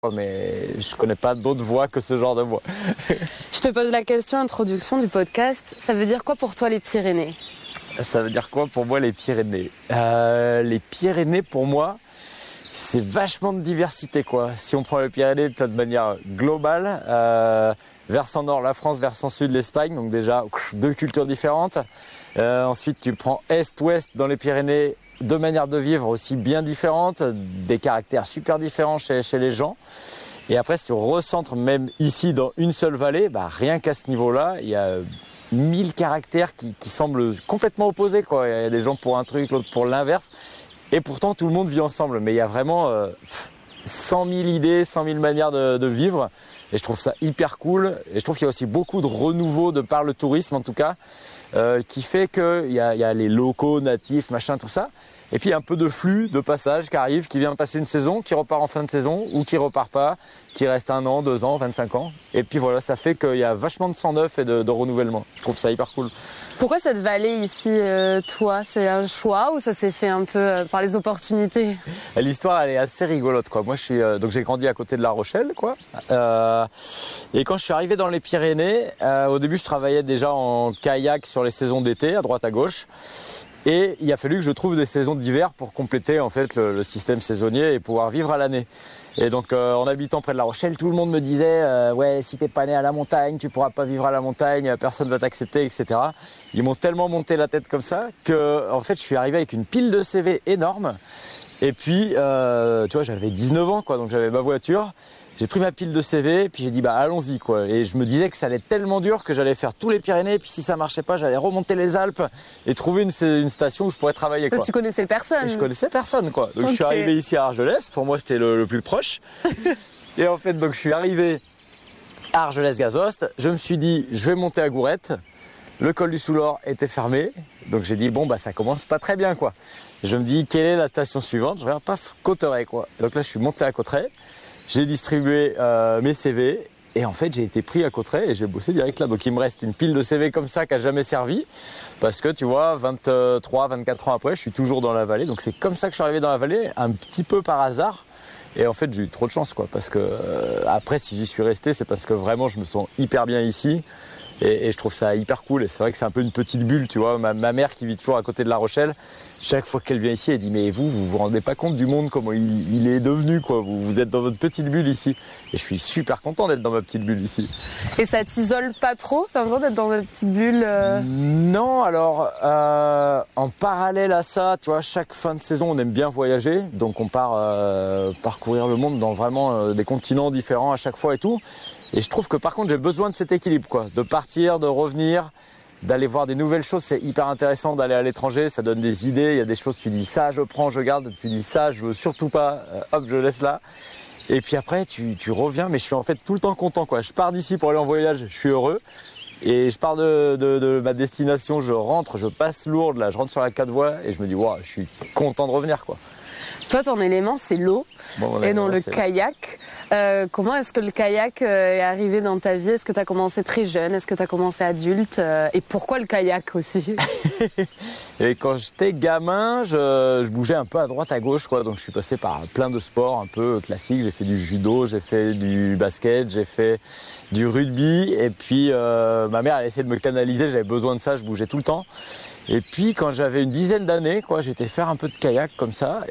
mais je connais pas d'autres voies que ce genre de voie. Je te pose la question introduction du podcast. Ça veut dire quoi pour toi les Pyrénées ? Ça veut dire quoi pour moi les Pyrénées ? Les Pyrénées pour moi, c'est vachement de diversité quoi. Si on prend les Pyrénées de manière globale, versant nord la France, versant sud l'Espagne, donc déjà deux cultures différentes. Ensuite tu prends est-ouest dans les Pyrénées, deux manières de vivre aussi bien différentes, des caractères super différents chez les gens. Et après, si tu recentres même ici dans une seule vallée, rien qu'à ce niveau-là, il y a 1000 caractères qui semblent complètement opposés, quoi. Il y a des gens pour un truc, l'autre pour l'inverse. Et pourtant, tout le monde vit ensemble. Mais il y a vraiment 100 000 idées, 100 000 manières de vivre. Et je trouve ça hyper cool. Et je trouve qu'il y a aussi beaucoup de renouveau de par le tourisme, en tout cas, qui fait qu'il y a les locaux, natifs, machin, tout ça. Et puis un peu de flux, de passage qui arrive, qui vient passer une saison, qui repart en fin de saison ou qui repart pas, qui reste 1 an, 2 ans, 25 ans. Et puis voilà, ça fait qu'il y a vachement de sang neuf et de renouvellement. Je trouve ça hyper cool. Pourquoi cette vallée ici, toi ? C'est un choix ou ça s'est fait un peu par les opportunités ? L'histoire, elle est assez rigolote, quoi. Moi, donc j'ai grandi à côté de La Rochelle, quoi. Et quand je suis arrivé dans les Pyrénées, au début, je travaillais déjà en kayak sur les saisons d'été, à droite, à gauche. Et il a fallu que je trouve des saisons d'hiver pour compléter en fait le système saisonnier et pouvoir vivre à l'année. Et donc en habitant près de La Rochelle, tout le monde me disait ouais, si t'es pas né à la montagne, tu pourras pas vivre à la montagne, personne va t'accepter, etc. Ils m'ont tellement monté la tête comme ça que en fait je suis arrivé avec une pile de CV énorme. Et puis tu vois, j'avais 19 ans quoi, donc j'avais ma voiture. J'ai pris ma pile de CV, puis j'ai dit allons-y quoi. Et je me disais que ça allait être tellement dur que j'allais faire tous les Pyrénées, puis si ça marchait pas, j'allais remonter les Alpes et trouver une station où je pourrais travailler quoi. Parce que tu connaissais personne. Et je connaissais personne quoi. Donc je suis arrivé ici à Argelès, pour moi c'était le plus proche. Et en fait donc je suis arrivé à Argelès-Gazost, je me suis dit je vais monter à Gourette. Le col du Soulor était fermé, donc j'ai dit ça commence pas très bien quoi. Je me dis quelle est la station suivante ? Je regarde paf, Cauterets quoi. Et donc là je suis monté à Cauterets. J'ai distribué mes CV et en fait j'ai été pris à Cauterets et j'ai bossé direct là. Donc il me reste une pile de CV comme ça qui n'a jamais servi parce que tu vois 23, 24 ans après je suis toujours dans la vallée. Donc c'est comme ça que je suis arrivé dans la vallée, un petit peu par hasard. Et en fait j'ai eu trop de chance quoi parce que après si j'y suis resté c'est parce que vraiment je me sens hyper bien ici. Et je trouve ça hyper cool et c'est vrai que c'est un peu une petite bulle, tu vois. Ma mère qui vit toujours à côté de La Rochelle, chaque fois qu'elle vient ici, elle dit mais vous rendez pas compte du monde, comment il est devenu quoi. Vous êtes dans votre petite bulle ici. Et je suis super content d'être dans ma petite bulle ici. Et ça t'isole pas trop ? Ça a besoin d'être dans ma petite bulle Non, alors en parallèle à ça, tu vois, chaque fin de saison on aime bien voyager. Donc on part parcourir le monde dans vraiment des continents différents à chaque fois et tout. Et je trouve que par contre j'ai besoin de cet équilibre quoi, de partir, de revenir, d'aller voir des nouvelles choses, c'est hyper intéressant d'aller à l'étranger, ça donne des idées, il y a des choses tu dis ça je prends, je garde, tu dis ça je veux surtout pas, hop je laisse là. Et puis après tu reviens mais je suis en fait tout le temps content quoi, je pars d'ici pour aller en voyage, je suis heureux. Et je pars de ma destination, je rentre, je passe Lourdes, là je rentre sur la 4 voies et je me dis waouh, je suis content de revenir quoi. Toi, ton élément, c'est l'eau et non le kayak. Comment est-ce que le kayak est arrivé dans ta vie ? Est-ce que tu as commencé très jeune ? Est-ce que tu as commencé adulte ? Et pourquoi le kayak aussi ? Et quand j'étais gamin, je bougeais un peu à droite, à gauche, quoi. Donc je suis passé par plein de sports un peu classiques. J'ai fait du judo, j'ai fait du basket, j'ai fait du rugby. Et puis ma mère a essayé de me canaliser, j'avais besoin de ça, je bougeais tout le temps. Et puis quand j'avais une dizaine d'années, quoi, j'étais faire un peu de kayak comme ça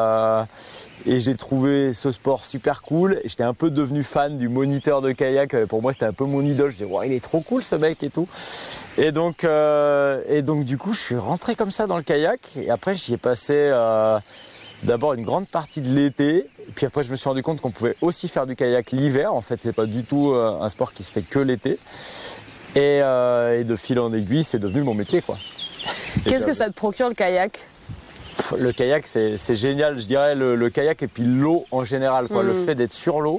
et j'ai trouvé ce sport super cool. Et j'étais un peu devenu fan du moniteur de kayak. Pour moi, c'était un peu mon idole. Je disais, ouais, il est trop cool ce mec et tout. Et donc du coup, je suis rentré comme ça dans le kayak. Et après, j'y ai passé d'abord une grande partie de l'été. Et puis après, je me suis rendu compte qu'on pouvait aussi faire du kayak l'hiver. En fait, c'est pas du tout un sport qui se fait que l'été. Et de fil en aiguille, c'est devenu mon métier, quoi. Qu'est-ce que ça te procure le kayak ? Le kayak c'est génial, je dirais le kayak et puis l'eau en général quoi. Le fait d'être sur l'eau,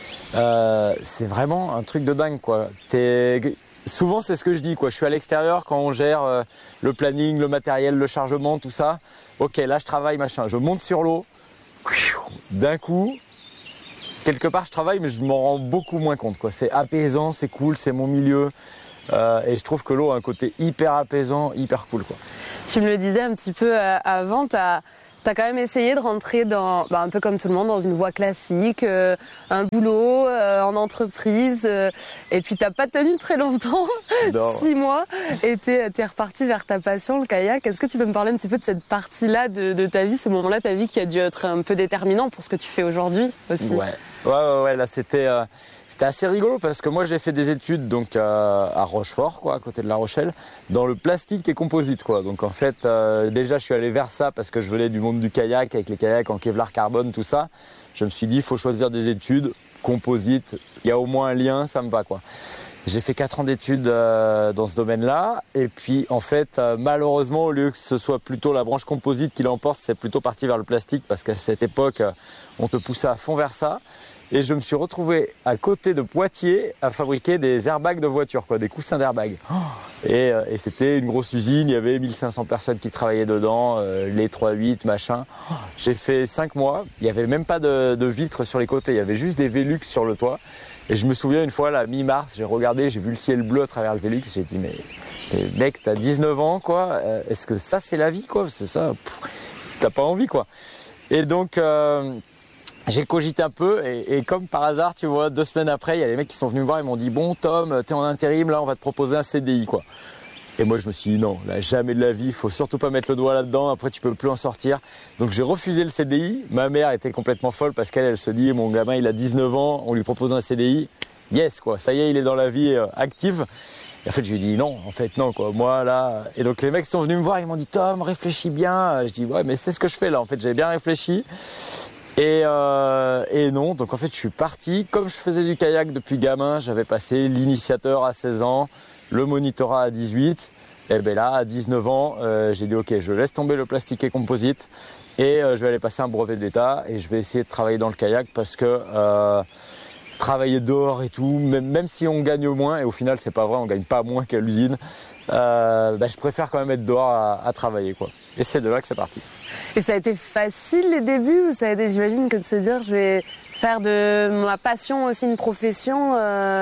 c'est vraiment un truc de dingue quoi. Souvent c'est ce que je dis quoi. Je suis à l'extérieur quand on gère le planning, le matériel, le chargement, tout ça. Ok, là je travaille machin, je monte sur l'eau, d'un coup. Quelque part je travaille mais je m'en rends beaucoup moins compte quoi. C'est apaisant, c'est cool, c'est mon milieu. Et je trouve que l'eau a un côté hyper apaisant, hyper cool quoi. Tu me le disais un petit peu avant, tu as T'as quand même essayé de rentrer dans, un peu comme tout le monde, dans une voie classique, un boulot en entreprise, et puis t'as pas tenu très longtemps, 6 mois, et t'es reparti vers ta passion, le kayak. Est-ce que tu peux me parler un petit peu de cette partie-là de ta vie, ce moment-là de ta vie qui a dû être un peu déterminant pour ce que tu fais aujourd'hui aussi? Ouais, là c'était assez rigolo parce que moi j'ai fait des études donc à Rochefort, quoi, à côté de La Rochelle, dans le plastique et composite, quoi. Donc en fait déjà je suis allé vers ça parce que je venais du monde du kayak avec les kayaks en Kevlar carbone, tout ça. Je me suis dit il faut choisir des études composite, il y a au moins un lien, ça me va, quoi. J'ai fait 4 ans d'études dans ce domaine-là et puis en fait malheureusement au lieu que ce soit plutôt la branche composite qui l'emporte, c'est plutôt parti vers le plastique parce qu'à cette époque on te poussait à fond vers ça. Et je me suis retrouvé à côté de Poitiers à fabriquer des airbags de voiture, quoi, des coussins d'airbag. Et c'était une grosse usine, il y avait 1500 personnes qui travaillaient dedans, les 3-8, machin. J'ai fait 5 mois, il n'y avait même pas de vitres sur les côtés, il y avait juste des Velux sur le toit. Et je me souviens une fois, là, mi-mars, j'ai regardé, j'ai vu le ciel bleu à travers le Velux, j'ai dit mais mec, t'as 19 ans, quoi, est-ce que ça c'est la vie, quoi? C'est ça, t'as pas envie, quoi. Et donc... j'ai cogité un peu et comme par hasard, tu vois, 2 semaines après, il y a les mecs qui sont venus me voir et m'ont dit « Bon Tom, t'es en intérim, là on va te proposer un CDI, quoi ». Et moi je me suis dit « Non, là jamais de la vie, il faut surtout pas mettre le doigt là-dedans, après tu peux plus en sortir ». Donc j'ai refusé le CDI, ma mère était complètement folle parce qu'elle se dit « Mon gamin il a 19 ans, on lui propose un CDI, yes quoi, ça y est il est dans la vie active ». Et en fait, je lui ai dit non, en fait, non, quoi. Moi, là. Et donc, les mecs sont venus me voir, ils m'ont dit Tom, réfléchis bien. Je dis ouais, mais c'est ce que je fais là. En fait, j'ai bien réfléchi. Et non, donc en fait je suis parti, comme je faisais du kayak depuis gamin, j'avais passé l'initiateur à 16 ans, le monitorat à 18, et ben là à 19 ans, j'ai dit ok, je laisse tomber le plastique et composite et je vais aller passer un brevet d'État et je vais essayer de travailler dans le kayak parce que travailler dehors et tout, même si on gagne moins, et au final c'est pas vrai, on gagne pas moins qu'à l'usine, je préfère quand même être dehors à travailler, quoi. Et c'est de là que c'est parti. Et ça a été facile les débuts ou ça a été, j'imagine, que de se dire je vais faire de ma passion aussi une profession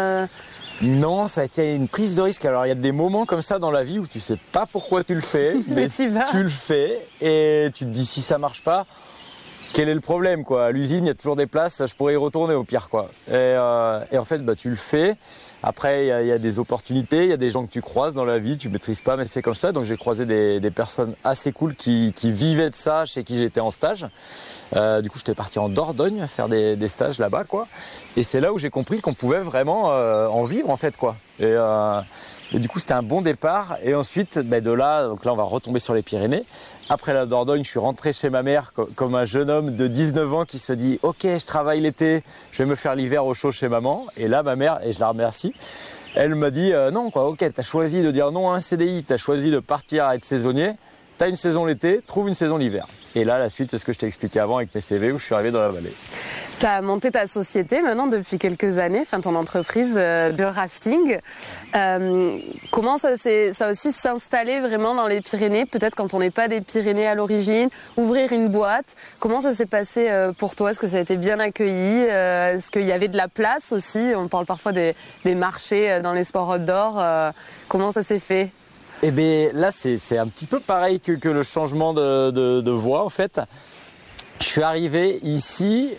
Non, ça a été une prise de risque. Alors il y a des moments comme ça dans la vie où tu sais pas pourquoi tu le fais, mais tu le fais et tu te dis si ça marche pas, quel est le problème, quoi? À l'usine, il y a toujours des places, je pourrais y retourner au pire, quoi. Et en fait, tu le fais. Après, il y a des opportunités, il y a des gens que tu croises dans la vie, tu maîtrises pas, mais c'est comme ça. Donc j'ai croisé des personnes assez cool qui vivaient de ça, chez qui j'étais en stage. Du coup, j'étais parti en Dordogne faire des stages là-bas, quoi. Et c'est là où j'ai compris qu'on pouvait vraiment en vivre, en fait, quoi. Et du coup, c'était un bon départ. Et ensuite, de là, donc là, on va retomber sur les Pyrénées. Après la Dordogne, je suis rentré chez ma mère comme un jeune homme de 19 ans qui se dit « Ok, je travaille l'été, je vais me faire l'hiver au chaud chez maman. » Et là, ma mère, et je la remercie, elle m'a dit « Non, quoi, ok, t'as choisi de dire non à un CDI, t'as choisi de partir à être saisonnier. T'as une saison l'été, trouve une saison l'hiver. » Et là, la suite, c'est ce que je t'ai expliqué avant avec mes CV où je suis arrivé dans la vallée. Tu as monté ta société maintenant depuis quelques années, enfin ton entreprise de rafting. Comment ça aussi s'installer vraiment dans les Pyrénées, peut-être quand on n'est pas des Pyrénées à l'origine, ouvrir une boîte. Comment ça s'est passé pour toi? Est-ce que ça a été bien accueilli? Est-ce qu'il y avait de la place aussi? On parle parfois des marchés dans les sports outdoor. Comment ça s'est fait? Eh bien là, c'est un petit peu pareil que le changement de voie, en fait. Je suis arrivé ici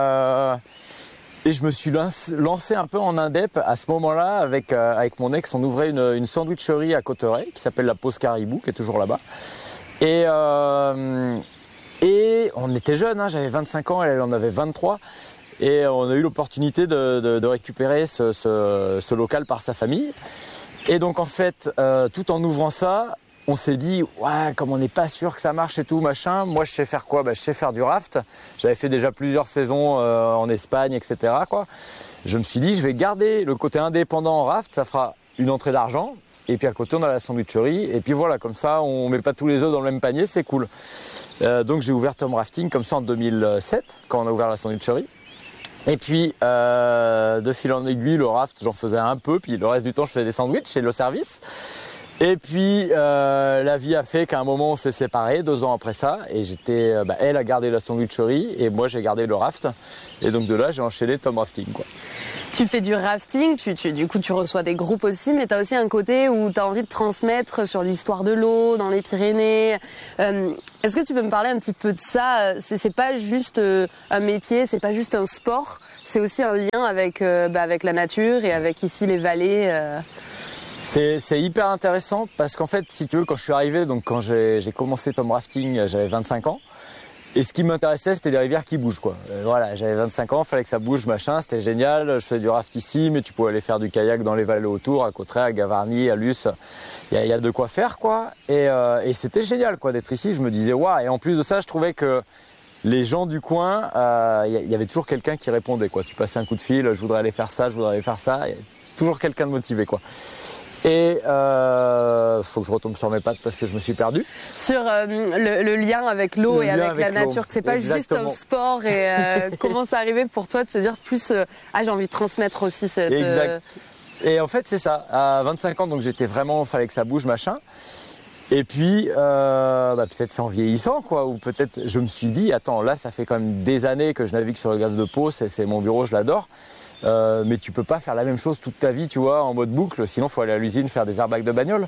et je me suis lancé un peu en indep à ce moment-là avec mon ex. On ouvrait une sandwicherie à Cauterets qui s'appelle la Pause Caribou, qui est toujours là-bas. Et on était jeunes, hein, j'avais 25 ans, elle en avait 23. Et on a eu l'opportunité de récupérer ce local par sa famille. Et donc en fait, tout en ouvrant ça, on s'est dit, ouais, comme on n'est pas sûr que ça marche et tout, machin, moi je sais faire quoi? Je sais faire du raft. J'avais fait déjà plusieurs saisons en Espagne, etc., quoi. Je me suis dit, je vais garder le côté indépendant en raft, ça fera une entrée d'argent. Et puis à côté, on a la sandwicherie. Et puis voilà, comme ça, on met pas tous les œufs dans le même panier, c'est cool. Donc j'ai ouvert Tom Rafting comme ça en 2007, quand on a ouvert la sandwicherie. Et puis, de fil en aiguille, le raft, j'en faisais un peu. Puis le reste du temps, je faisais des sandwichs et le service. Et puis, la vie a fait qu'à un moment, on s'est séparés, 2 ans après ça. Et elle a gardé la sandwicherie et moi, j'ai gardé le raft. Et donc de là, j'ai enchaîné Tom Rafting, quoi. Tu fais du rafting, du coup tu reçois des groupes aussi, mais tu as aussi un côté où tu as envie de transmettre sur l'histoire de l'eau dans les Pyrénées. Est-ce que tu peux me parler un petit peu de ça? C'est pas juste un métier, c'est pas juste un sport, c'est aussi un lien avec la nature et avec ici les vallées. C'est hyper intéressant parce qu'en fait, si tu veux, quand je suis arrivé, donc quand j'ai commencé Tom Rafting, j'avais 25 ans. Et ce qui m'intéressait, c'était les rivières qui bougent, quoi. Voilà, j'avais 25 ans, fallait que ça bouge, machin, c'était génial. Je faisais du raft ici, mais tu pouvais aller faire du kayak dans les vallées autour, à Cauterets, à Gavarnie, à Luce. Il y a de quoi faire, quoi. Et c'était génial, quoi, d'être ici. Je me disais, waouh. Et en plus de ça, je trouvais que les gens du coin, il y avait toujours quelqu'un qui répondait, quoi. Tu passais un coup de fil, je voudrais aller faire ça, je voudrais aller faire ça. Il y avait toujours quelqu'un de motivé, quoi. Et faut que je retombe sur mes pattes parce que je me suis perdu. Sur le lien avec l'eau et avec la nature, que c'est pas juste un sport. Et comment c'est arrivé pour toi de se dire plus j'ai envie de transmettre aussi cette. Exact. Et en fait c'est ça. À 25 ans donc j'étais vraiment, fallait que ça bouge machin. Et puis peut-être c'est en vieillissant quoi, ou peut-être je me suis dit attends là ça fait quand même des années que je navigue sur le Gave de Pau, c'est mon bureau, je l'adore. Mais tu peux pas faire la même chose toute ta vie, tu vois, en mode boucle. Sinon, faut aller à l'usine faire des airbags de bagnole.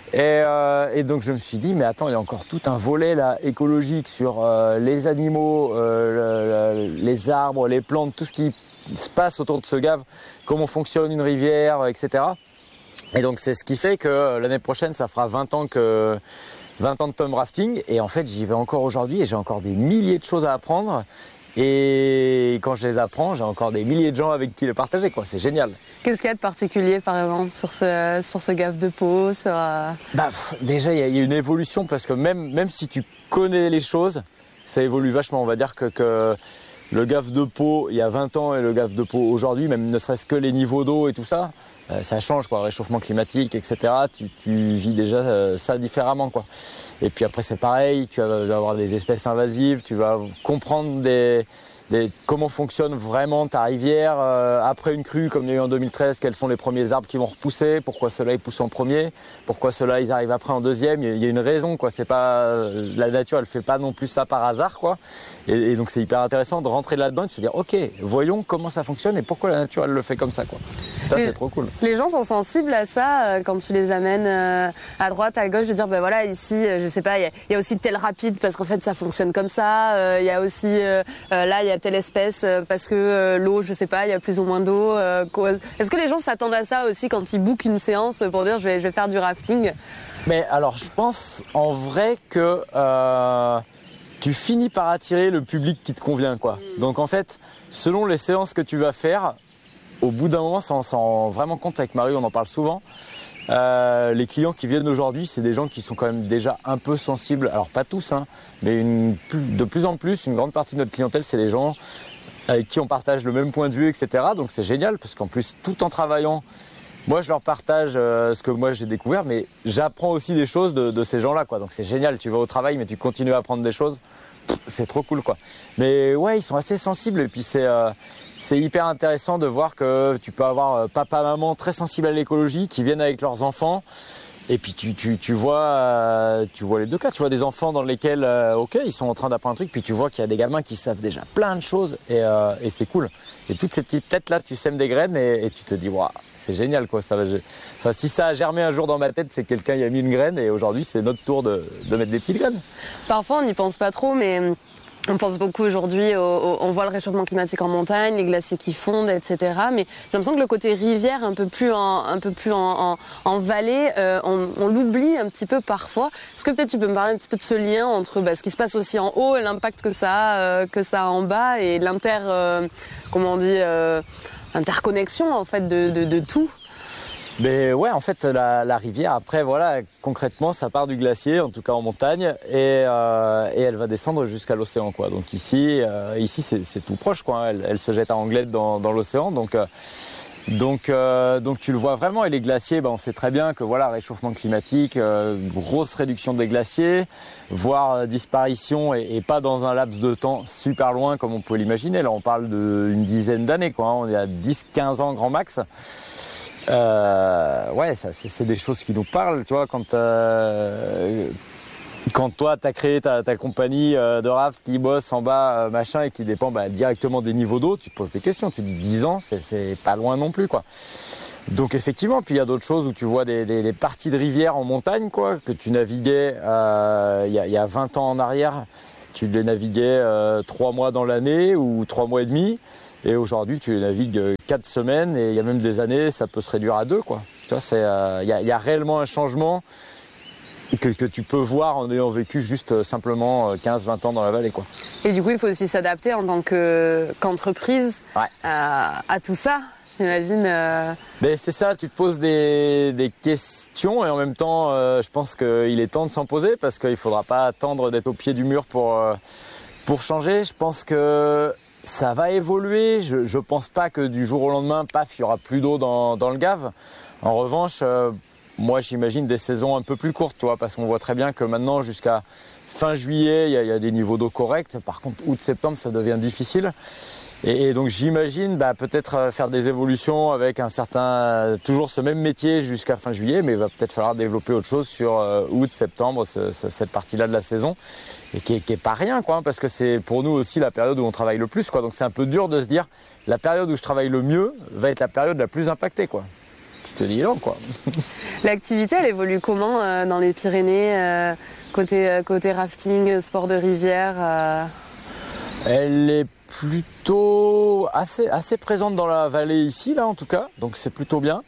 Et donc, je me suis dit, mais attends, il y a encore tout un volet là écologique sur les animaux, les arbres, les plantes, tout ce qui se passe autour de ce Gave, comment fonctionne une rivière, etc. Et donc, c'est ce qui fait que l'année prochaine, ça fera 20 ans de Tom Rafting. Et en fait, j'y vais encore aujourd'hui et j'ai encore des milliers de choses à apprendre. Et quand je les apprends, j'ai encore des milliers de gens avec qui les partager, quoi. C'est génial. Qu'est-ce qu'il y a de particulier, par exemple, sur ce Gave de Pau déjà, il y a une évolution parce que même si tu connais les choses, ça évolue vachement. On va dire que le Gave de Pau, il y a 20 ans et le Gave de Pau aujourd'hui, même ne serait-ce que les niveaux d'eau et tout ça, ça change, quoi. Réchauffement climatique, etc. Tu vis déjà ça différemment, quoi. Et puis après c'est pareil, tu vas avoir des espèces invasives, tu vas comprendre comment fonctionne vraiment ta rivière après une crue comme il y a eu en 2013, quels sont les premiers arbres qui vont repousser, pourquoi ceux-là ils poussent en premier, pourquoi ceux-là ils arrivent après en deuxième, il y a une raison quoi, c'est pas la nature elle fait pas non plus ça par hasard quoi. Et donc c'est hyper intéressant de rentrer là-dedans et de se dire OK, voyons comment ça fonctionne et pourquoi la nature elle le fait comme ça quoi. Ça c'est trop cool. Les gens sont sensibles à ça quand tu les amènes à droite, à gauche, de dire voilà ici je sais pas, il y a aussi tel rapide parce qu'en fait ça fonctionne comme ça, il y a aussi là il y a telle espèce parce que l'eau, je sais pas, il y a plus ou moins d'eau. Est-ce que les gens s'attendent à ça aussi quand ils bookent une séance pour dire je vais faire du rafting? Mais alors je pense en vrai que tu finis par attirer le public qui te convient quoi. Donc en fait, selon les séances que tu vas faire, au bout d'un moment, ça on s'en rend vraiment compte avec Marie, on en parle souvent. Les clients qui viennent aujourd'hui, c'est des gens qui sont quand même déjà un peu sensibles, alors pas tous, hein, mais de plus en plus, une grande partie de notre clientèle, c'est des gens avec qui on partage le même point de vue, etc. Donc c'est génial, parce qu'en plus, tout en travaillant, moi je leur partage ce que moi j'ai découvert, mais j'apprends aussi des choses de ces gens-là, quoi. Donc c'est génial, tu vas au travail, mais tu continues à apprendre des choses, c'est trop cool, quoi. Mais ouais, ils sont assez sensibles, et puis c'est hyper intéressant de voir que tu peux avoir papa, maman très sensibles à l'écologie qui viennent avec leurs enfants. Et puis tu vois les deux cas. Tu vois des enfants dans lesquels, ok, ils sont en train d'apprendre un truc. Puis tu vois qu'il y a des gamins qui savent déjà plein de choses. Et c'est cool. Et toutes ces petites têtes-là, tu sèmes des graines et tu te dis, waouh, c'est génial, quoi. Enfin, si ça a germé un jour dans ma tête, c'est que quelqu'un y a mis une graine. Et aujourd'hui, c'est notre tour de mettre des petites graines. Parfois, on n'y pense pas trop, mais on pense beaucoup aujourd'hui, on voit le réchauffement climatique en montagne, les glaciers qui fondent, etc. Mais j'ai l'impression que le côté rivière, un peu plus en vallée, on l'oublie un petit peu parfois. Est-ce que peut-être tu peux me parler un petit peu de ce lien entre ce qui se passe aussi en haut et l'impact que ça a en bas et interconnexion en fait de tout? Mais ouais, en fait, la rivière, après, voilà, concrètement, ça part du glacier, en tout cas en montagne, et elle va descendre jusqu'à l'océan, quoi. Donc ici, c'est tout proche, quoi. Elle se jette à Anglette dans l'océan, donc tu le vois vraiment. Et les glaciers, on sait très bien que voilà, réchauffement climatique, grosse réduction des glaciers, voire disparition, et pas dans un laps de temps super loin comme on peut l'imaginer. Là, on parle d'une dizaine d'années, quoi. On est à 10-15 ans grand max. Ouais, ça, c'est des choses qui nous parlent, tu vois, quand toi t'as créé ta compagnie de raft qui bosse en bas, machin, et qui dépend directement des niveaux d'eau, tu te poses des questions, tu dis 10 ans, c'est pas loin non plus, quoi. Donc effectivement, puis il y a d'autres choses où tu vois des parties de rivière en montagne, quoi, que tu naviguais il y a 20 ans en arrière. Tu les naviguais 3 mois dans l'année ou 3 mois et demi. Et aujourd'hui, tu les navigues 4 semaines et il y a même des années, ça peut se réduire à 2, quoi. Tu vois, il y a réellement un changement que tu peux voir en ayant vécu juste simplement 15-20 ans dans la vallée, quoi. Et du coup, il faut aussi s'adapter en tant qu'entreprise à tout ça. J'imagine. Ben c'est ça, tu te poses des questions et en même temps, je pense qu'il est temps de s'en poser parce qu'il ne faudra pas attendre d'être au pied du mur pour changer. Je pense que ça va évoluer. Je ne pense pas que du jour au lendemain, paf, il n'y aura plus d'eau dans le Gave. En revanche, moi j'imagine des saisons un peu plus courtes, toi, parce qu'on voit très bien que maintenant, jusqu'à fin juillet, il y a des niveaux d'eau corrects. Par contre, août-septembre, ça devient difficile. Et donc j'imagine peut-être faire des évolutions avec toujours ce même métier jusqu'à fin juillet, mais il va peut-être falloir développer autre chose sur août, septembre, cette partie-là de la saison, et qui est pas rien, quoi, parce que c'est pour nous aussi la période où on travaille le plus, quoi. Donc c'est un peu dur de se dire la période où je travaille le mieux va être la période la plus impactée, quoi. Tu te dis non, quoi. L'activité, elle évolue comment dans les Pyrénées, côté rafting, sport de rivière Elle est plutôt assez présente dans la vallée ici, là, en tout cas. Donc c'est plutôt bien.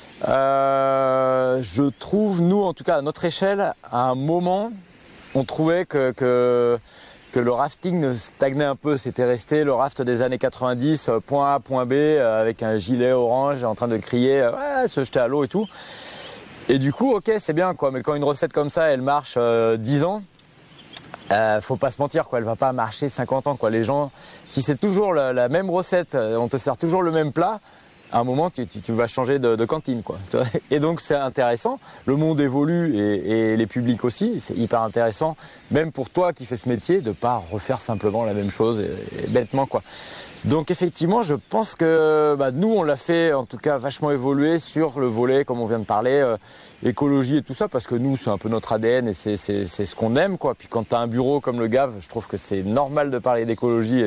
Je trouve, nous, en tout cas, à notre échelle, à un moment, on trouvait que le rafting stagnait un peu. C'était resté le raft des années 90, point A, point B, avec un gilet orange en train de crier, ouais, se jeter à l'eau et tout. Et du coup, ok, c'est bien, quoi. Mais quand une recette comme ça, elle marche 10 ans, faut pas se mentir, quoi. Elle va pas marcher 50 ans, quoi. Les gens, si c'est toujours la même recette, on te sert toujours le même plat, à un moment, tu vas changer de cantine, quoi. Et donc, c'est intéressant. Le monde évolue et les publics aussi. C'est hyper intéressant, même pour toi qui fais ce métier, de pas refaire simplement la même chose et bêtement, quoi. Donc, effectivement, je pense que nous, on l'a fait, en tout cas, vachement évoluer sur le volet, comme on vient de parler, écologie et tout ça, parce que nous, c'est un peu notre ADN et c'est ce qu'on aime, quoi. Puis quand tu as un bureau comme le Gave, je trouve que c'est normal de parler d'écologie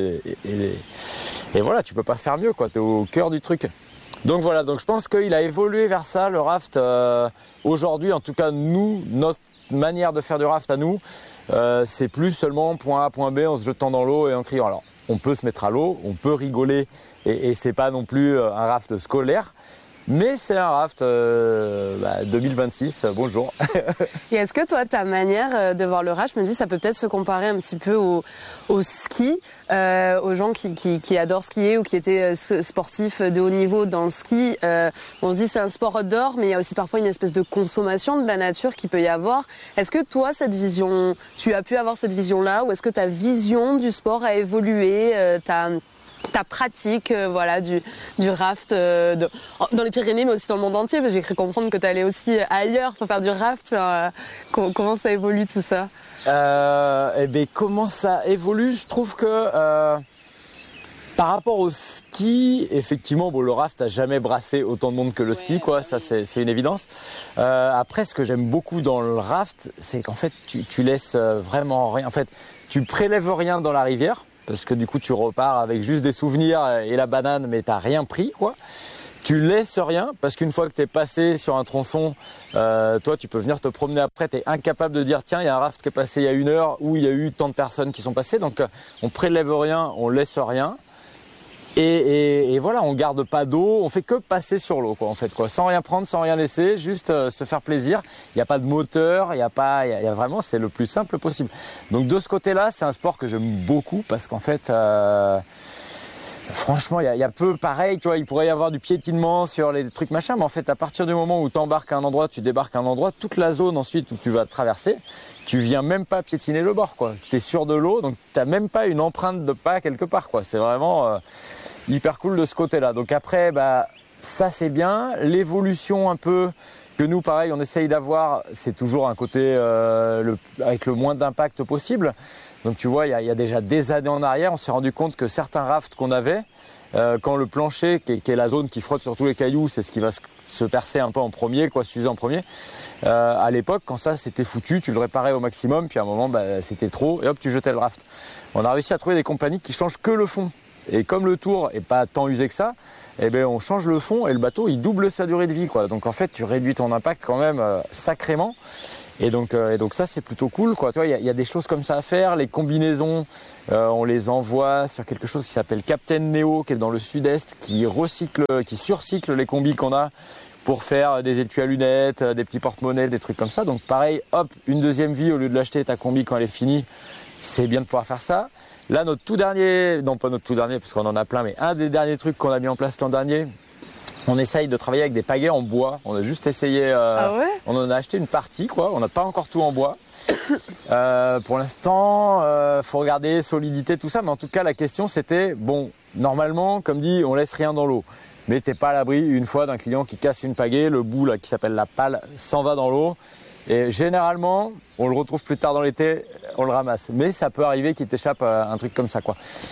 et voilà, tu peux pas faire mieux, quoi. Tu es au cœur du truc. Donc voilà, donc je pense qu'il a évolué vers ça, le raft. Aujourd'hui, en tout cas, nous, notre manière de faire du raft à nous, c'est plus seulement point A, point B en se jetant dans l'eau et en criant. Alors, on peut se mettre à l'eau, on peut rigoler et c'est pas non plus un raft scolaire. Mais c'est un raft 2026, bonjour. Et est-ce que toi, ta manière de voir le raft, je me dis, ça peut peut-être se comparer un petit peu au ski, aux gens qui adorent skier ou qui étaient sportifs de haut niveau dans le ski. On se dit c'est un sport outdoor, mais il y a aussi parfois une espèce de consommation de la nature qui peut y avoir. Est-ce que toi, tu as pu avoir cette vision-là, ou est-ce que ta vision du sport a évolué, ta pratique du raft dans les Pyrénées, mais aussi dans le monde entier, parce que j'ai cru comprendre que tu allais aussi ailleurs pour faire du raft. Comment ça évolue tout ça? Comment ça évolue? Je trouve que par rapport au ski, effectivement, le raft n'a jamais brassé autant de monde que le ski, quoi. Ça, c'est une évidence. Après, ce que j'aime beaucoup dans le raft, c'est qu'en fait, tu laisses vraiment rien. En fait, tu prélèves rien dans la rivière, parce que du coup, tu repars avec juste des souvenirs et la banane, mais t'as rien pris, quoi. Tu laisses rien, parce qu'une fois que t'es passé sur un tronçon, toi, tu peux venir te promener après, t'es incapable de dire, tiens, il y a un raft qui est passé il y a 1 heure, ou il y a eu tant de personnes qui sont passées, donc on prélève rien, on laisse rien. Et voilà, on garde pas d'eau, on fait que passer sur l'eau, quoi, en fait, quoi, sans rien prendre, sans rien laisser, juste se faire plaisir. Il n'y a pas de moteur, il y a vraiment, c'est le plus simple possible. Donc de ce côté-là, c'est un sport que j'aime beaucoup parce qu'en fait, franchement, il y a peu pareil, tu vois, il pourrait y avoir du piétinement sur les trucs machin, mais en fait, à partir du moment où tu embarques à un endroit, tu débarques à un endroit, toute la zone ensuite où tu vas traverser, tu viens même pas piétiner le bord, quoi. T'es sur de l'eau, donc t'as même pas une empreinte de pas quelque part, quoi. C'est vraiment hyper cool de ce côté-là. Donc après, ça c'est bien. L'évolution un peu que nous, pareil, on essaye d'avoir, c'est toujours un côté avec le moins d'impact possible. Donc tu vois, il y a déjà des années en arrière, on s'est rendu compte que certains rafts qu'on avait, quand le plancher, qui est la zone qui frotte sur tous les cailloux, c'est ce qui va se percer un peu en premier, quoi, s'user en premier. À l'époque, quand ça c'était foutu, tu le réparais au maximum, puis à un moment, c'était trop, et hop, tu jetais le raft. On a réussi à trouver des compagnies qui changent que le fond. Et comme le tour est pas tant usé que ça, eh ben on change le fond et le bateau il double sa durée de vie, quoi. Donc en fait tu réduis ton impact quand même sacrément. Et donc ça c'est plutôt cool, quoi. Tu vois, il y a des choses comme ça à faire. Les combinaisons, on les envoie sur quelque chose qui s'appelle Captain Neo, qui est dans le sud-est, qui surcycle les combis qu'on a pour faire des étuis à lunettes, des petits porte-monnaies, des trucs comme ça. Donc pareil, hop, une deuxième vie au lieu de l'acheter ta combi quand elle est finie. C'est bien de pouvoir faire ça. Là, notre tout dernier, non pas notre tout dernier parce qu'on en a plein, mais un des derniers trucs qu'on a mis en place l'an dernier, on essaye de travailler avec des pagaies en bois. On a juste essayé, on en a acheté une partie, quoi. On n'a pas encore tout en bois. Pour l'instant, faut regarder solidité, tout ça. Mais en tout cas, la question c'était, bon, normalement, comme dit, on laisse rien dans l'eau. Mais t'es pas à l'abri une fois d'un client qui casse une pagaie, le bout là qui s'appelle la pale s'en va dans l'eau. Et généralement, on le retrouve plus tard dans l'été, on le ramasse. Mais ça peut arriver qu'il t'échappe un truc comme ça, quoi.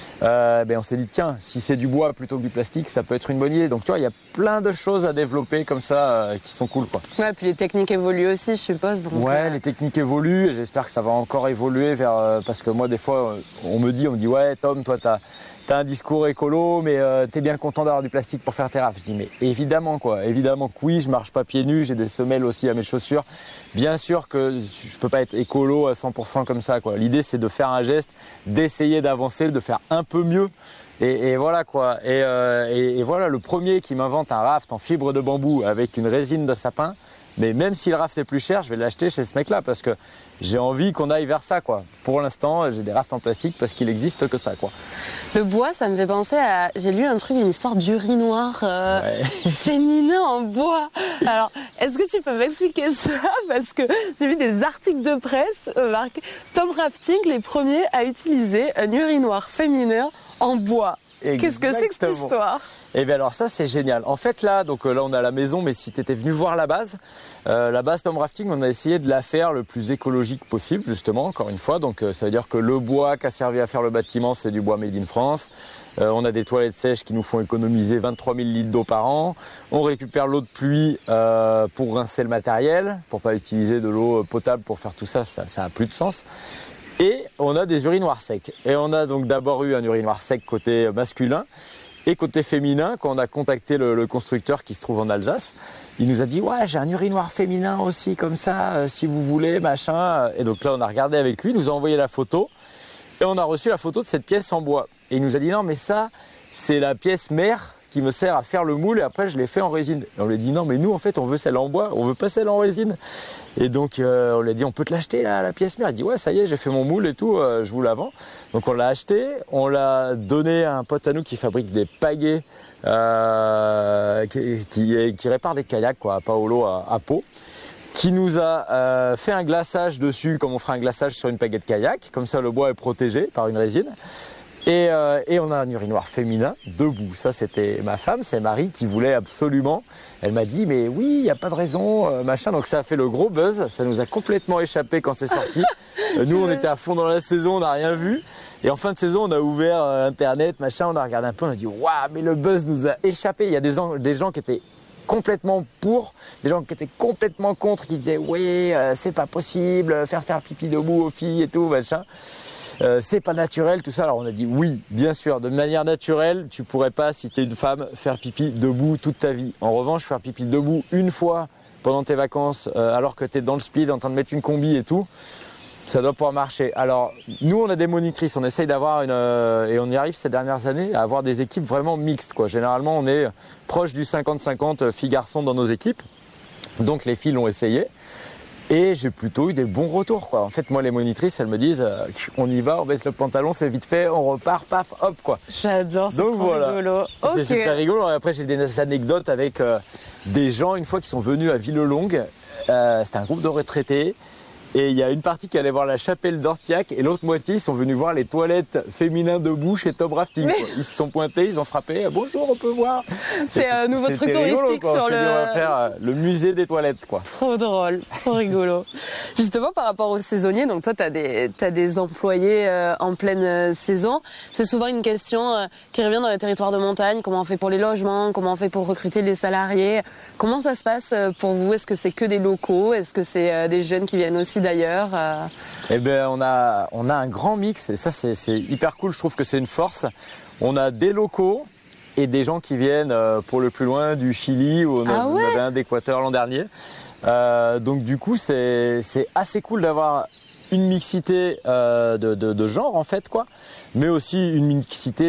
On s'est dit, tiens, si c'est du bois plutôt que du plastique, ça peut être une bonne idée. Donc tu vois, il y a plein de choses à développer comme ça qui sont cool, quoi. Ouais, puis les techniques évoluent aussi, je suppose. Donc, ouais, les techniques évoluent et j'espère que ça va encore évoluer vers... parce que moi, des fois, on me dit, ouais, Tom, toi, t'as un discours écolo, mais t'es bien content d'avoir du plastique pour faire tes rafts. Je dis, mais évidemment, quoi. Évidemment que oui, je marche pas pieds nus, j'ai des semelles aussi à mes chaussures. Bien sûr que je peux pas être écolo à 100% comme ça, quoi. L'idée, c'est de faire un geste, d'essayer d'avancer, de faire un peu mieux. Et voilà, quoi. Et voilà, le premier qui m'invente un raft en fibre de bambou avec une résine de sapin, mais même si le raft est plus cher, je vais l'acheter chez ce mec-là parce que j'ai envie qu'on aille vers ça, quoi. Pour l'instant, j'ai des rafts en plastique parce qu'il existe que ça, quoi. Le bois, ça me fait penser à... J'ai lu un truc, une histoire d'urinoir féminin en bois. Alors, est-ce que tu peux m'expliquer ça? Parce que j'ai vu des articles de presse marqués Tom Rafting, les premiers à utiliser un urinoir féminin en bois. Qu'est-ce que c'est que cette histoire? Eh bien alors ça c'est génial. En fait là on est à la maison, mais si tu étais venu voir la base Tom Rafting, on a essayé de la faire le plus écologique possible, justement, encore une fois. Donc ça veut dire que le bois qui a servi à faire le bâtiment, c'est du bois made in France. On a des toilettes sèches qui nous font économiser 23 000 litres d'eau par an. On récupère l'eau de pluie pour rincer le matériel, pour pas utiliser de l'eau potable pour faire tout ça, ça a plus de sens. Et on a des urinoirs secs. Et on a donc d'abord eu un urinoir sec côté masculin et côté féminin. Quand on a contacté le constructeur qui se trouve en Alsace, il nous a dit « Ouais, j'ai un urinoir féminin aussi comme ça, si vous voulez, machin. » Et donc là, on a regardé avec lui, il nous a envoyé la photo et on a reçu la photo de cette pièce en bois. Et il nous a dit « Non, mais ça, c'est la pièce mère qui me sert à faire le moule et après je l'ai fait en résine. » Et on lui a dit « Non, mais nous, en fait, on veut celle en bois, on veut pas celle en résine. » Et donc on lui a dit on peut te l'acheter là, la pièce mère. Il dit ouais ça y est j'ai fait mon moule et tout, je vous la vends. Donc on l'a acheté, on l'a donné à un pote à nous qui fabrique des pagaies, qui répare des kayaks, quoi, à Paolo à Pau, qui nous a fait un glaçage dessus comme on ferait un glaçage sur une pagaie de kayak. Comme ça le bois est protégé par une résine. Et on a un urinoir féminin debout. Ça, c'était ma femme, c'est Marie qui voulait absolument. Elle m'a dit, mais oui, il n'y a pas de raison, machin. Donc ça a fait le gros buzz. Ça nous a complètement échappé quand c'est sorti. Nous, on était à fond dans la saison, on n'a rien vu. Et en fin de saison, on a ouvert Internet, machin. On a regardé un peu, on a dit, waouh, mais le buzz nous a échappé. Il y a des gens qui étaient complètement pour, des gens qui étaient complètement contre, qui disaient, oui, c'est pas possible, faire pipi debout aux filles et tout, machin. C'est pas naturel, tout ça. Alors on a dit oui, bien sûr, de manière naturelle, tu pourrais pas, si tu es une femme, faire pipi debout toute ta vie. En revanche, faire pipi debout une fois pendant tes vacances, alors que tu es dans le speed, en train de mettre une combi et tout, ça doit pouvoir marcher. Alors nous, on a des monitrices, on essaye d'avoir et on y arrive ces dernières années, à avoir des équipes vraiment mixtes, quoi. Généralement, on est proche du 50-50 filles-garçons dans nos équipes, donc les filles l'ont essayé. Et j'ai plutôt eu des bons retours, quoi. En fait, moi, les monitrices, elles me disent, on y va, on baisse le pantalon, c'est vite fait, on repart, paf, hop, quoi. J'adore, c'est trop rigolo. C'est super rigolo. Et après, j'ai des anecdotes avec des gens, une fois, qui sont venus à Villelongue. C'était un groupe de retraités. Et il y a une partie qui allait voir la chapelle d'Ortiac et l'autre moitié, ils sont venus voir les toilettes féminines debout chez Tom Rafting. Ils se sont pointés, ils ont frappé. Bonjour, on peut voir. C'est un nouveau truc touristique sur le... On va faire le musée des toilettes, quoi. Trop drôle, trop rigolo. Justement, par rapport aux saisonniers, donc toi, t'as des employés en pleine saison. C'est souvent une question qui revient dans les territoires de montagne. Comment on fait pour les logements? Comment on fait pour recruter les salariés? Comment ça se passe pour vous? Est-ce que c'est que des locaux? Est-ce que c'est des jeunes qui viennent aussi d'ailleurs? Eh ben, on a un grand mix et ça c'est hyper cool. Je trouve que c'est une force. On a des locaux et des gens qui viennent pour le plus loin du Chili où on avait un d'Équateur l'an dernier. Donc du coup c'est assez cool d'avoir une mixité de genre en fait quoi, mais aussi une mixité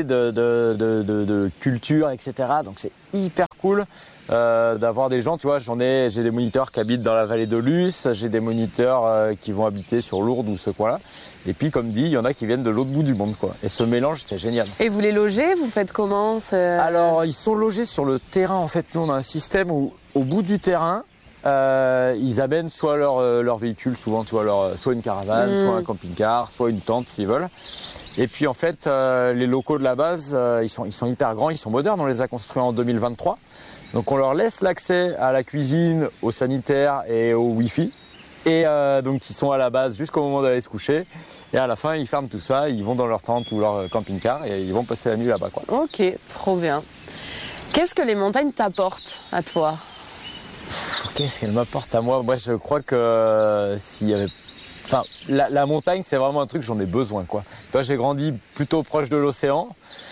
de culture, etc. Donc c'est hyper cool d'avoir des gens, tu vois, j'ai des moniteurs qui habitent dans la vallée de Luce, j'ai des moniteurs qui vont habiter sur Lourdes ou ce coin-là. Et puis comme dit, il y en a qui viennent de l'autre bout du monde quoi. Et ce mélange c'est génial. Et vous les logez, vous faites comment Alors ils sont logés sur le terrain en fait. Nous on a un système où au bout du terrain, ils amènent soit leur véhicule, souvent tu vois, soit une caravane, soit un camping-car, soit une tente s'ils veulent. Et puis en fait, les locaux de la base, ils sont hyper grands, ils sont modernes. On les a construits en 2023. Donc on leur laisse l'accès à la cuisine, au sanitaire et au Wi-Fi. Et donc ils sont à la base jusqu'au moment d'aller se coucher. Et à la fin, ils ferment tout ça, ils vont dans leur tente ou leur camping-car et ils vont passer la nuit là-bas, quoi. Ok, trop bien. Qu'est-ce que les montagnes t'apportent à toi ? Qu'est-ce qu'elle m'apporte à moi ? Moi, je crois que s'il y avait... Enfin, la montagne, c'est vraiment un truc, j'en ai besoin, quoi. Toi, j'ai grandi plutôt proche de l'océan.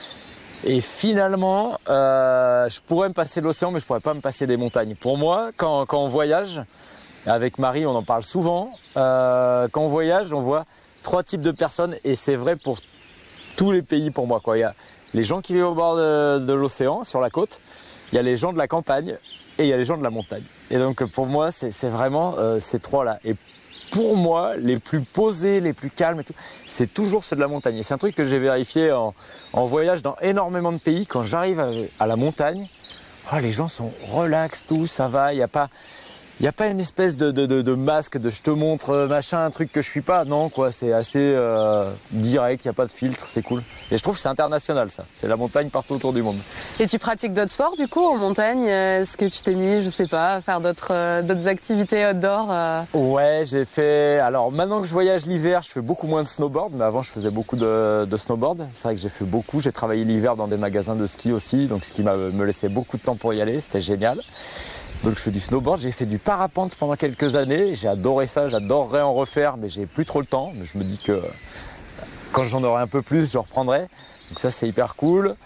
Et finalement, je pourrais me passer de l'océan, mais je pourrais pas me passer des montagnes. Pour moi, quand on voyage, avec Marie, on en parle souvent, quand on voyage, on voit 3 types de personnes, et c'est vrai pour tous les pays pour moi, quoi. Il y a les gens qui vivent au bord de l'océan, sur la côte, il y a les gens de la campagne, et il y a les gens de la montagne. Et donc pour moi, c'est vraiment ces 3-là. Et pour moi, les plus posés, les plus calmes, et tout, c'est toujours ceux de la montagne. Et c'est un truc que j'ai vérifié en voyage dans énormément de pays. Quand j'arrive à la montagne, les gens sont relax, tout, ça va, il n'y a pas une espèce de masque, de je te montre machin, un truc que je suis pas. Non, quoi, c'est assez direct, il n'y a pas de filtre, c'est cool. Et je trouve que c'est international, ça. C'est la montagne partout autour du monde. Et tu pratiques d'autres sports, du coup, en montagne ? Est-ce que tu t'es mis, je sais pas, à faire d'autres activités outdoor Ouais, j'ai fait... Alors, maintenant que je voyage l'hiver, je fais beaucoup moins de snowboard. Mais avant, je faisais beaucoup de snowboard. C'est vrai que j'ai fait beaucoup. J'ai travaillé l'hiver dans des magasins de ski aussi. Donc, ce qui me laissait beaucoup de temps pour y aller. C'était génial. Donc je fais du snowboard, j'ai fait du parapente pendant quelques années, j'ai adoré ça, j'adorerais en refaire, mais j'ai plus trop le temps. Mais je me dis que quand j'en aurai un peu plus, je reprendrai. Donc ça c'est hyper cool.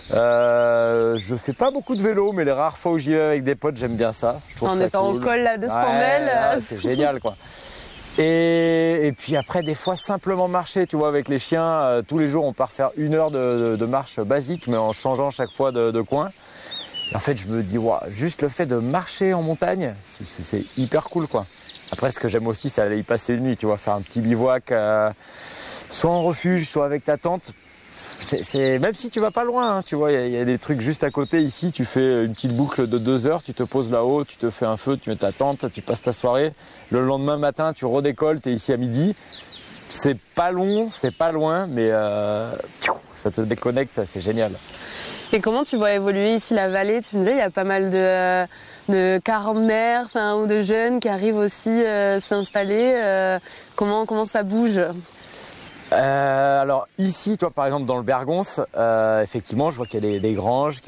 Je fais pas beaucoup de vélo, mais les rares fois où j'y vais avec des potes, j'aime bien ça. Je trouve en ça étant cool. au col là, de Spandel. Ouais, c'est génial quoi. Et puis après des fois simplement marcher, tu vois, avec les chiens. Tous les jours on part faire 1 heure de marche basique, mais en changeant chaque fois de coin. Et en fait, je me dis, juste le fait de marcher en montagne, c'est hyper cool, quoi. Après, ce que j'aime aussi, c'est aller y passer une nuit, tu vois, faire un petit bivouac, soit en refuge, soit avec ta tante. Même si tu vas pas loin, hein, tu vois, il y a des trucs juste à côté. Ici, tu fais une petite boucle de 2 heures, tu te poses là-haut, tu te fais un feu, tu mets ta tente, tu passes ta soirée. Le lendemain matin, tu redécolles, tu es ici à midi. C'est pas long, c'est pas loin, mais ça te déconnecte, c'est génial. Et comment tu vois évoluer ici la vallée ? Tu me disais, il y a pas mal de quarantenaires ou de jeunes qui arrivent aussi s'installer. Comment ça bouge ? Alors ici, toi par exemple dans le Bergonce, effectivement, je vois qu'il y a des granges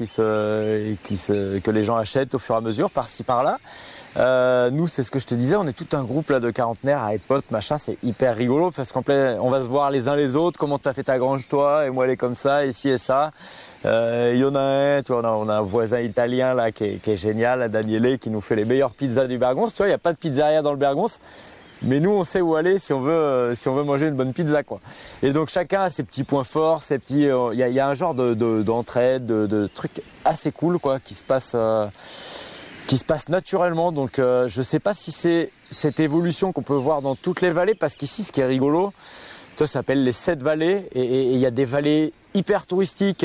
que les gens achètent au fur et à mesure, par-ci par-là. Nous, c'est ce que je te disais, on est tout un groupe là de quarantenaires à être potes, machin, c'est hyper rigolo parce qu'on va se voir les uns les autres, comment t'as fait ta grange toi, et moi elle est comme ça, et ci et ça. Il y en a un, tu vois, on a un voisin italien là qui est génial, Daniele, qui nous fait les meilleures pizzas du Bergonce. Tu vois, il n'y a pas de pizzeria dans le Bergonce, mais nous on sait où aller si on veut manger une bonne pizza, quoi. Et donc chacun a ses petits points forts, ses petits, il y a un genre d'entraide, de trucs assez cool, quoi, qui se passe naturellement. Donc je sais pas si c'est cette évolution qu'on peut voir dans toutes les vallées, parce qu'ici ce qui est rigolo, ça s'appelle les 7 vallées, et il y a des vallées hyper touristiques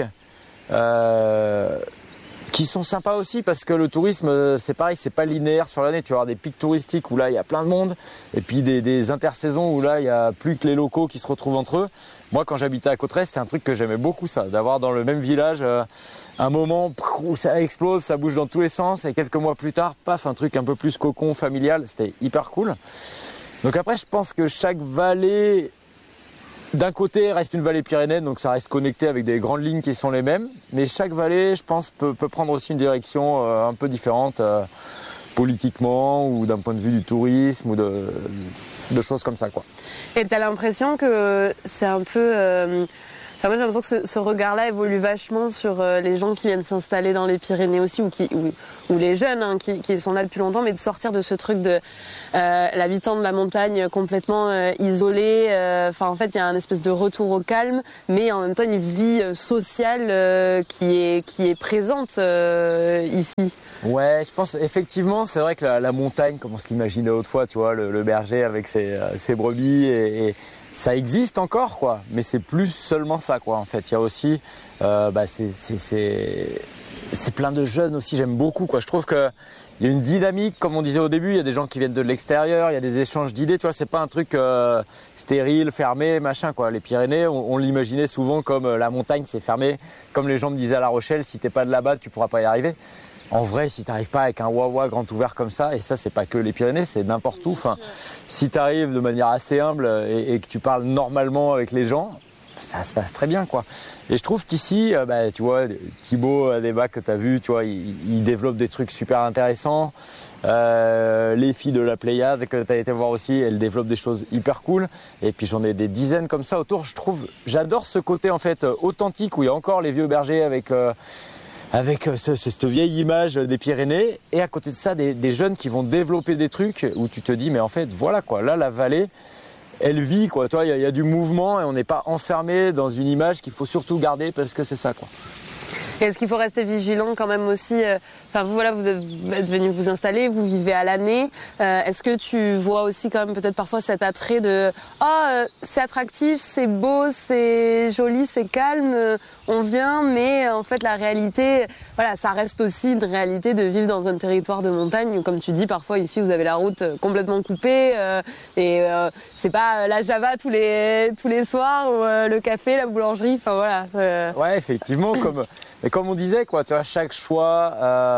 qui sont sympas aussi, parce que le tourisme c'est pareil, c'est pas linéaire sur l'année. Tu vas avoir des pics touristiques où là il y a plein de monde, et puis des intersaisons où là il y a plus que les locaux qui se retrouvent entre eux. Moi quand j'habitais à Cauterets, c'était un truc que j'aimais beaucoup, ça, d'avoir dans le même village un moment où ça explose, ça bouge dans tous les sens, et quelques mois plus tard, paf, un truc un peu plus cocon, familial, c'était hyper cool. Donc après je pense que chaque vallée, d'un côté, reste une vallée pyrénéenne, donc ça reste connecté avec des grandes lignes qui sont les mêmes. Mais chaque vallée, je pense, peut prendre aussi une direction un peu différente, politiquement, ou d'un point de vue du tourisme, ou de choses comme ça, quoi. Et tu as l'impression que c'est un peu... Enfin, moi j'ai l'impression que ce regard-là évolue vachement sur les gens qui viennent s'installer dans les Pyrénées aussi, ou les jeunes hein, qui sont là depuis longtemps, mais de sortir de ce truc de l'habitant de la montagne complètement isolé. Enfin en fait il y a un espèce de retour au calme, mais en même temps une vie sociale qui est présente ici. Ouais, je pense effectivement, c'est vrai que la montagne, comme on se l'imaginait autrefois, tu vois, le berger avec ses brebis, et ça existe encore, quoi. Mais c'est plus seulement ça, quoi. En fait, il y a aussi, c'est plein de jeunes aussi. J'aime beaucoup, quoi. Je trouve que il y a une dynamique, comme on disait au début. Il y a des gens qui viennent de l'extérieur, il y a des échanges d'idées. Tu vois, c'est pas un truc stérile, fermé, machin, quoi. Les Pyrénées, on l'imaginait souvent comme la montagne, c'est fermé. Comme les gens me disaient à La Rochelle, si t'es pas de là-bas, tu pourras pas y arriver. En vrai, si t'arrives pas avec un wawa grand ouvert comme ça, et ça c'est pas que les Pyrénées, c'est n'importe où. Enfin, si t'arrives de manière assez humble et que tu parles normalement avec les gens, ça se passe très bien, quoi. Et je trouve qu'ici, tu vois, Thibaut Adeba que t'as vu, tu vois, il développe des trucs super intéressants. Les filles de la Pléiade que t'as été voir aussi, elles développent des choses hyper cool. Et puis j'en ai des dizaines comme ça autour. J'adore ce côté en fait authentique où il y a encore les vieux bergers avec cette vieille image des Pyrénées, et à côté de ça des jeunes qui vont développer des trucs où tu te dis mais en fait voilà quoi, là la vallée elle vit quoi, toi il y a du mouvement et on n'est pas enfermé dans une image qu'il faut surtout garder parce que c'est ça quoi. Et est-ce qu'il faut rester vigilant quand même aussi Enfin, vous êtes venu vous installer, vous vivez à l'année. Est-ce que tu vois aussi quand même peut-être parfois cet attrait de c'est attractif, c'est beau, c'est joli, c'est calme, on vient, mais en fait la réalité, voilà, ça reste aussi une réalité de vivre dans un territoire de montagne. Comme tu dis, parfois ici vous avez la route complètement coupée et c'est pas la Java tous les soirs ou le café, la boulangerie. Enfin voilà. Ouais, effectivement, comme on disait, quoi, tu vois, chaque choix,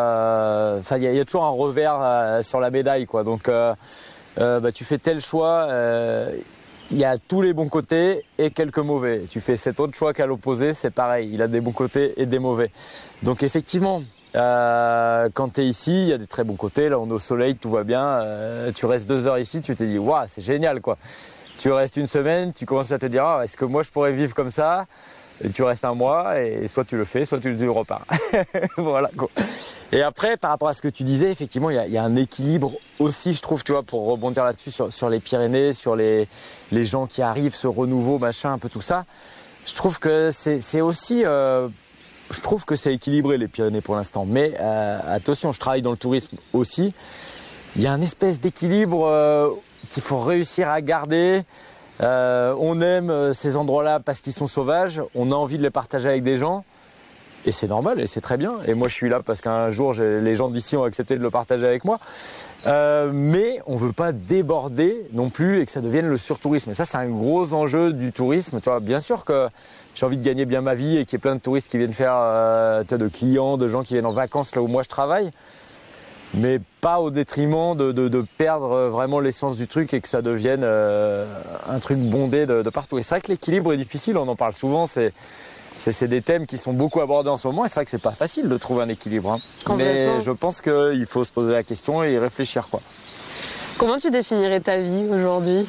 il y a toujours un revers sur la médaille, quoi. Donc, tu fais tel choix, il y a tous les bons côtés et quelques mauvais. Tu fais cet autre choix qu'à l'opposé, c'est pareil, il a des bons côtés et des mauvais. Donc, effectivement, quand tu es ici, il y a des très bons côtés. Là, on est au soleil, tout va bien. Tu restes 2 heures ici, tu te dis, waouh, c'est génial, quoi. Tu restes une semaine, tu commences à te dire, est-ce que moi je pourrais vivre comme ça? Et tu restes un mois et soit tu le fais, soit tu repars. Voilà, quoi. Et après, par rapport à ce que tu disais, effectivement, il y a un équilibre aussi, je trouve, tu vois, pour rebondir là-dessus sur les Pyrénées, sur les gens qui arrivent, ce renouveau, machin, un peu tout ça. Je trouve que c'est aussi, je trouve que c'est équilibré les Pyrénées pour l'instant. Mais attention, je travaille dans le tourisme aussi. Il y a un espèce d'équilibre qu'il faut réussir à garder. On aime ces endroits-là parce qu'ils sont sauvages, on a envie de les partager avec des gens, et c'est normal, et c'est très bien. Et moi je suis là parce qu'un jour les gens d'ici ont accepté de le partager avec moi. Mais on veut pas déborder non plus et que ça devienne le surtourisme. Et ça c'est un gros enjeu du tourisme. Tu vois, bien sûr que j'ai envie de gagner bien ma vie et qu'il y ait plein de touristes qui viennent faire, de clients, de gens qui viennent en vacances là où moi je travaille. Mais pas au détriment de perdre vraiment l'essence du truc et que ça devienne un truc bondé de partout. Et c'est vrai que l'équilibre est difficile, on en parle souvent, c'est des thèmes qui sont beaucoup abordés en ce moment et c'est vrai que c'est pas facile de trouver un équilibre. Hein. Mais je pense qu'il faut se poser la question et y réfléchir, quoi. Comment tu définirais ta vie aujourd'hui?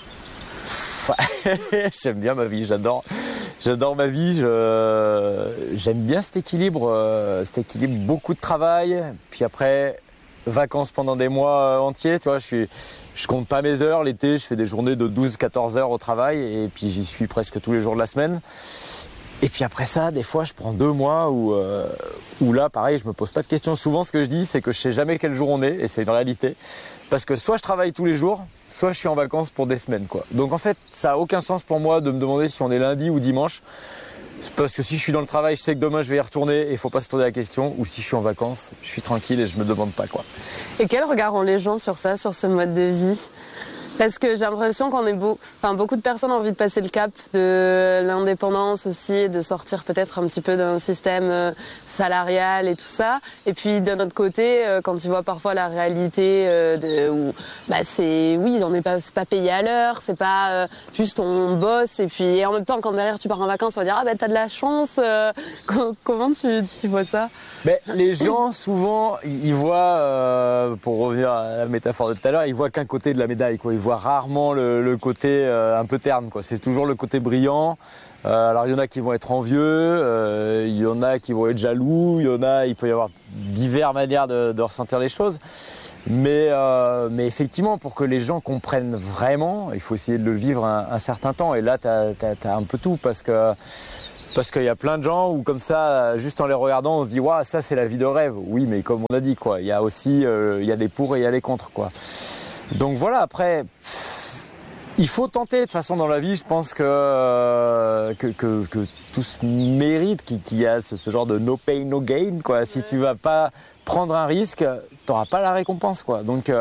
J'aime bien ma vie, j'adore ma vie, j'aime bien cet équilibre, beaucoup de travail, puis après vacances pendant des mois entiers, tu vois, je compte pas mes heures, l'été je fais des journées de 12-14 heures au travail et puis j'y suis presque tous les jours de la semaine. Et puis après ça, des fois je prends 2 mois où là pareil, je me pose pas de questions. Souvent ce que je dis c'est que je sais jamais quel jour on est et c'est une réalité. Parce que soit je travaille tous les jours, soit je suis en vacances pour des semaines, quoi. Donc en fait, ça a aucun sens pour moi de me demander si on est lundi ou dimanche. Parce que si je suis dans le travail, je sais que demain je vais y retourner et il faut pas se poser la question. Ou si je suis en vacances, je suis tranquille et je me demande pas, quoi. Et quel regard ont les gens sur ça, sur ce mode de vie? Parce que j'ai l'impression qu'on est beaucoup de personnes ont envie de passer le cap de l'indépendance aussi, de sortir peut-être un petit peu d'un système salarial et tout ça. Et puis d'un autre côté, quand tu vois parfois la réalité où on n'est pas payé à l'heure, c'est pas juste on bosse et puis en même temps quand derrière tu pars en vacances, on va dire t'as de la chance. Comment tu vois ça? Les gens souvent ils voient, pour revenir à la métaphore de tout à l'heure, ils voient qu'un côté de la médaille, quoi. Ils voient vois rarement le côté un peu terne, quoi. C'est toujours le côté brillant. Alors il y en a qui vont être envieux, il y en a qui vont être jaloux, il peut y avoir diverses manières de ressentir les choses. Mais effectivement, pour que les gens comprennent vraiment, il faut essayer de le vivre un certain temps. Et là, t'as un peu tout parce qu'il y a plein de gens où comme ça, juste en les regardant, on se dit waouh, ça c'est la vie de rêve. Oui, mais comme on a dit, quoi, il y a aussi il y a des pour et il y a des contre, quoi. Donc voilà, après il faut tenter. De toute façon dans la vie, je pense que tous méritent qu'il y a ce genre de no pain no gain, quoi. Si tu vas pas prendre un risque, t'auras pas la récompense, quoi. Donc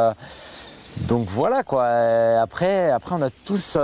voilà, quoi. Après on a tous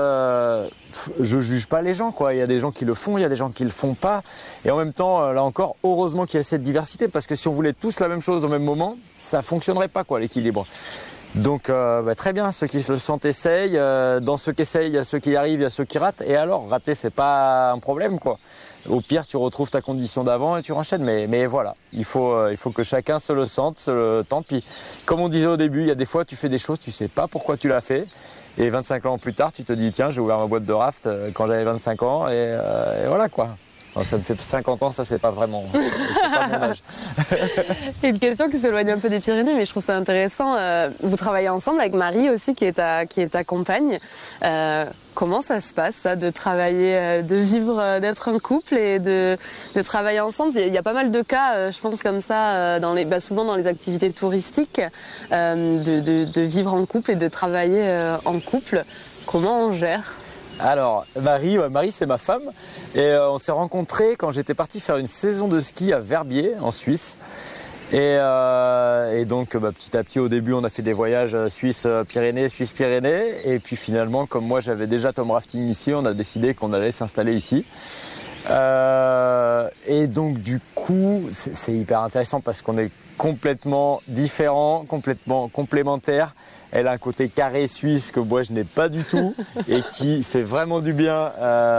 je juge pas les gens, quoi. Il y a des gens qui le font, il y a des gens qui le font pas. Et en même temps, là encore, heureusement qu'il y a cette diversité, parce que si on voulait tous la même chose au même moment, ça fonctionnerait pas, quoi, l'équilibre. Donc très bien, ceux qui le sentent essayent. Dans ceux qui essayent, il y a ceux qui y arrivent, il y a ceux qui ratent. Et alors, rater, c'est pas un problème, quoi. Au pire, tu retrouves ta condition d'avant et tu renchaînes. Mais voilà, il faut que chacun se le sente, se le tente. Puis, comme on disait au début, il y a des fois, tu fais des choses, tu sais pas pourquoi tu l'as fait. Et 25 ans plus tard, tu te dis, tiens, j'ai ouvert ma boîte de raft quand j'avais 25 ans. Et voilà, quoi. Alors, ça me fait 50 ans, ça c'est pas vraiment c'est pas mon âge. Et une question qui s'éloigne un peu des Pyrénées, mais je trouve ça intéressant. Vous travaillez ensemble avec Marie aussi, qui est ta compagne. Comment ça se passe, ça, de travailler, de vivre, d'être un couple et de travailler ensemble? Il y a pas mal de cas, je pense, comme ça, souvent dans les activités touristiques, de vivre en couple et de travailler en couple. Comment on gère? Alors, Marie c'est ma femme. Et on s'est rencontrés quand j'étais parti faire une saison de ski à Verbier, en Suisse. Et donc, petit à petit, au début, on a fait des voyages Suisse-Pyrénées. Et puis finalement, comme moi, j'avais déjà Tom Rafting ici, on a décidé qu'on allait s'installer ici. Et donc, du coup, c'est hyper intéressant parce qu'on est complètement différents, complètement complémentaires. Elle a un côté carré suisse que moi je n'ai pas du tout et qui fait vraiment du bien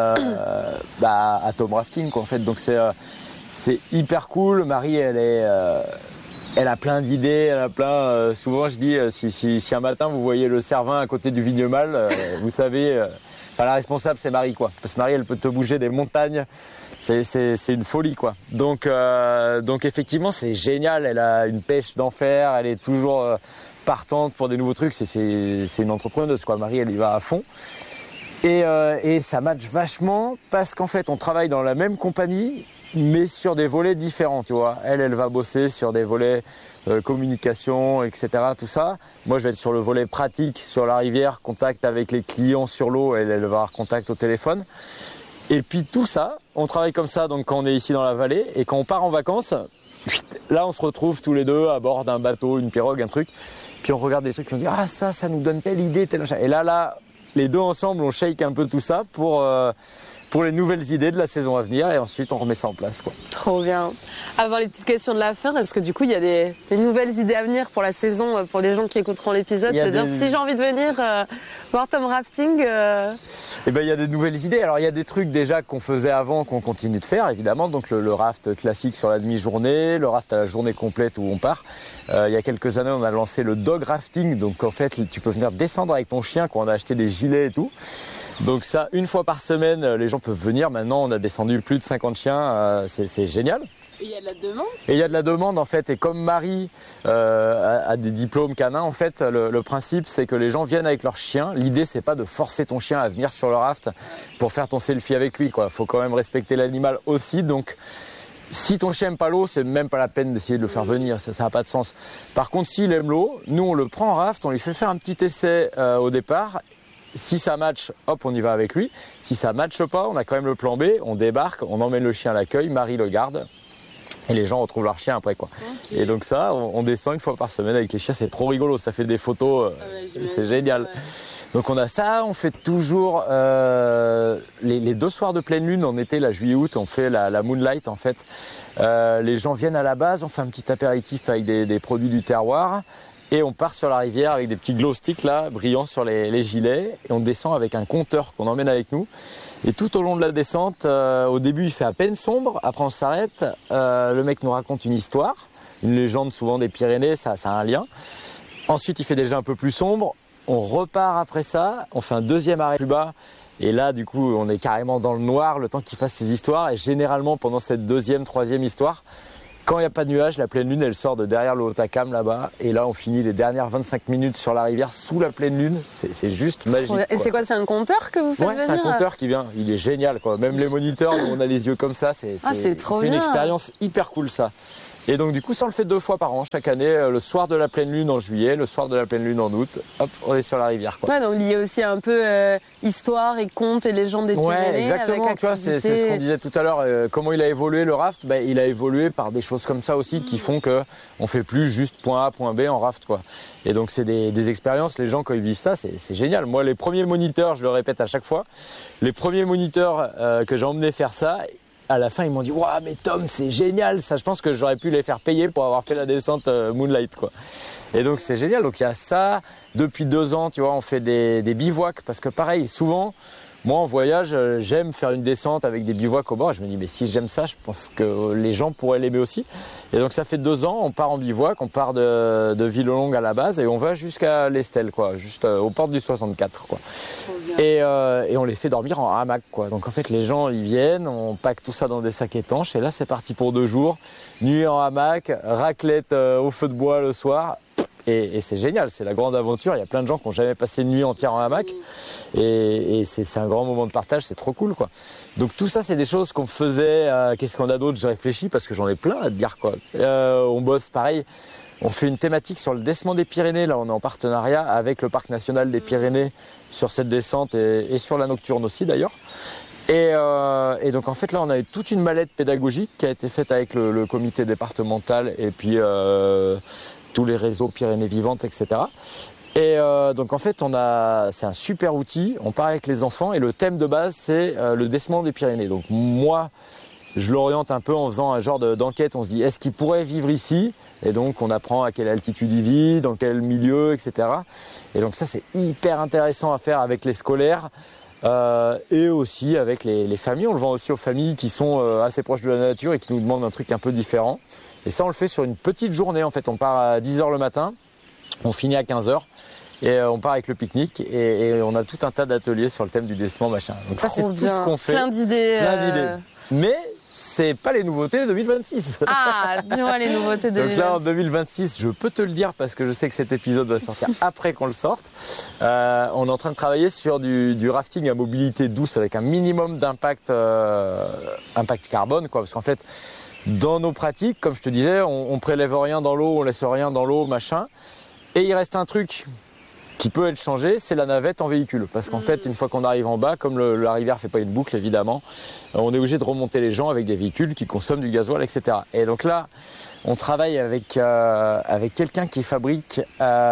à Tom Rafting, quoi, en fait. Donc c'est hyper cool. Marie, elle a plein d'idées, elle a plein. Souvent je dis si un matin vous voyez le Cervin à côté du Vignemale, vous savez, la responsable c'est Marie, quoi. Parce que Marie, elle peut te bouger des montagnes. C'est une folie, quoi. Donc effectivement c'est génial. Elle a une pêche d'enfer. Elle est toujours partante pour des nouveaux trucs. C'est une entrepreneuse, quoi. Marie, elle y va à fond. Et ça match vachement parce qu'en fait, on travaille dans la même compagnie, mais sur des volets différents, tu vois. Elle va bosser sur des volets communication, etc., tout ça. Moi, je vais être sur le volet pratique, sur la rivière, contact avec les clients sur l'eau. Elle va avoir contact au téléphone. Et puis tout ça, on travaille comme ça, donc quand on est ici dans la vallée, et quand on part en vacances, là, on se retrouve tous les deux à bord d'un bateau, une pirogue, un truc. Puis on regarde des trucs, on dit ah ça nous donne telle idée, tel machin. Et là, les deux ensemble, on shake un peu tout ça pour les nouvelles idées de la saison à venir, et ensuite on remet ça en place, quoi. Trop bien. Avant les petites questions de la fin, est-ce que du coup il y a des nouvelles idées à venir pour la saison, pour les gens qui écouteront l'épisode? C'est-à-dire si j'ai envie de venir voir Tom Rafting Eh ben il y a des nouvelles idées. Alors il y a des trucs déjà qu'on faisait avant, qu'on continue de faire évidemment. Donc le raft classique sur la demi-journée, le raft à la journée complète où on part. Il y a quelques années, on a lancé le dog rafting. Donc en fait, tu peux venir descendre avec ton chien, quand on a acheté des gilets et tout. Donc ça, une fois par semaine, les gens peuvent venir. Maintenant, on a descendu plus de 50 chiens. C'est génial. Et il y a de la demande. Et il y a de la demande, en fait. Et comme Marie a des diplômes canins, en fait, le principe, c'est que les gens viennent avec leur chien. L'idée, c'est pas de forcer ton chien à venir sur le raft pour faire ton selfie avec lui, quoi. Faut quand même respecter l'animal aussi. Donc, si ton chien aime pas l'eau, c'est même pas la peine d'essayer de le faire venir. Ça n'a pas de sens. Par contre, s'il aime l'eau, nous, on le prend en raft, on lui fait faire un petit essai au départ. Si ça match, hop, on y va avec lui. Si ça matche pas, on a quand même le plan B. On débarque, on emmène le chien à l'accueil, Marie le garde. Et les gens retrouvent leur chien après, quoi. Okay. Et donc ça, on descend une fois par semaine avec les chiens. C'est trop rigolo, ça fait des photos. C'est génial. Ouais. Donc on a ça, on fait toujours les 2 soirs de pleine lune en été, la juillet-août, on fait la moonlight en fait. Les gens viennent à la base, on fait un petit apéritif avec des produits du terroir. Et on part sur la rivière avec des petits glow sticks là, brillants sur les gilets. Et on descend avec un compteur qu'on emmène avec nous. Et tout au long de la descente, au début il fait à peine sombre. Après on s'arrête, le mec nous raconte une histoire. Une légende souvent des Pyrénées, ça a un lien. Ensuite il fait déjà un peu plus sombre. On repart après ça, on fait un deuxième arrêt plus bas. Et là, du coup, on est carrément dans le noir le temps qu'il fasse ses histoires. Et généralement, pendant cette deuxième, troisième histoire, quand il n'y a pas de nuages, la pleine lune, elle sort de derrière le Hautacam là-bas. Et là, on finit les dernières 25 minutes sur la rivière sous la pleine lune. C'est juste magique. Et c'est quoi, c'est un compteur que vous faites venir? C'est un compteur qui vient. Il est génial, quoi. Même les moniteurs, on a les yeux comme ça. C'est une expérience hyper cool, ça. Et donc du coup, ça on le fait 2 fois par an, chaque année, le soir de la pleine lune en juillet, le soir de la pleine lune en août, hop, on est sur la rivière, quoi. Ouais, donc lié aussi un peu histoire et contes et légendes des Pyrénées. Ouais, exactement, avec tu vois, c'est ce qu'on disait tout à l'heure, comment il a évolué le raft, il a évolué par des choses comme ça aussi qui font que on fait plus juste point A, point B en raft, quoi. Et donc c'est des expériences, les gens quand ils vivent ça, c'est génial. Moi, les premiers moniteurs, je le répète à chaque fois, les premiers moniteurs que j'ai emmenés faire ça, à la fin, ils m'ont dit « Waouh, mais Tom, c'est génial !» Ça, je pense que j'aurais pu les faire payer pour avoir fait la descente Moonlight, quoi. Et donc, c'est génial. Donc, il y a ça. Depuis 2 ans, tu vois, on fait des bivouacs. Parce que pareil, souvent, moi, en voyage, j'aime faire une descente avec des bivouacs au bord. Je me dis « Mais si j'aime ça, je pense que les gens pourraient l'aimer aussi. » Et donc, ça fait 2 ans, on part en bivouac. On part de Villelongue à la base et on va jusqu'à l'Estelle, quoi. Juste aux portes du 64, quoi. Et on les fait dormir en hamac, quoi. Donc en fait les gens ils viennent, on pack tout ça dans des sacs étanches et là c'est parti pour 2 jours, nuit en hamac, raclette au feu de bois le soir et c'est génial, c'est la grande aventure. Il y a plein de gens qui n'ont jamais passé une nuit entière en hamac et c'est un grand moment de partage, c'est trop cool, quoi. Donc tout ça c'est des choses qu'on faisait. Qu'est-ce qu'on a d'autre? Je réfléchis parce que j'en ai plein à te dire, quoi. On bosse pareil. On fait une thématique sur le descement des Pyrénées. Là, on est en partenariat avec le Parc national des Pyrénées sur cette descente et sur la nocturne aussi, d'ailleurs. Et donc, en fait, là, on a eu toute une mallette pédagogique qui a été faite avec le comité départemental et puis tous les réseaux Pyrénées vivantes, etc. Et donc, en fait, c'est un super outil. On part avec les enfants et le thème de base, c'est le descement des Pyrénées. Donc, moi, je l'oriente un peu en faisant un genre d'enquête. On se dit, est-ce qu'il pourrait vivre ici? Et donc, on apprend à quelle altitude il vit, dans quel milieu, etc. Et donc ça, c'est hyper intéressant à faire avec les scolaires et aussi avec les familles. On le vend aussi aux familles qui sont assez proches de la nature et qui nous demandent un truc un peu différent. Et ça, on le fait sur une petite journée. En fait, on part à 10h le matin, on finit à 15h. Et on part avec le pique-nique et on a tout un tas d'ateliers sur le thème du descement, machin. Donc ça, c'est tout ce qu'on fait. Plein d'idées. Mais c'est pas les nouveautés de 2026. Ah, dis-moi les nouveautés de 2026. Donc là, en 2026, je peux te le dire parce que je sais que cet épisode va sortir après qu'on le sorte. On est en train de travailler sur du rafting à mobilité douce avec un minimum d'impact impact carbone, quoi. Parce qu'en fait, dans nos pratiques, comme je te disais, on prélève rien dans l'eau, on laisse rien dans l'eau, machin. Et il reste un truc qui peut être changé, c'est la navette en véhicule. Parce qu'en fait, une fois qu'on arrive en bas, comme la rivière fait pas une boucle, évidemment, on est obligé de remonter les gens avec des véhicules qui consomment du gasoil, etc. Et donc là, on travaille avec quelqu'un qui fabrique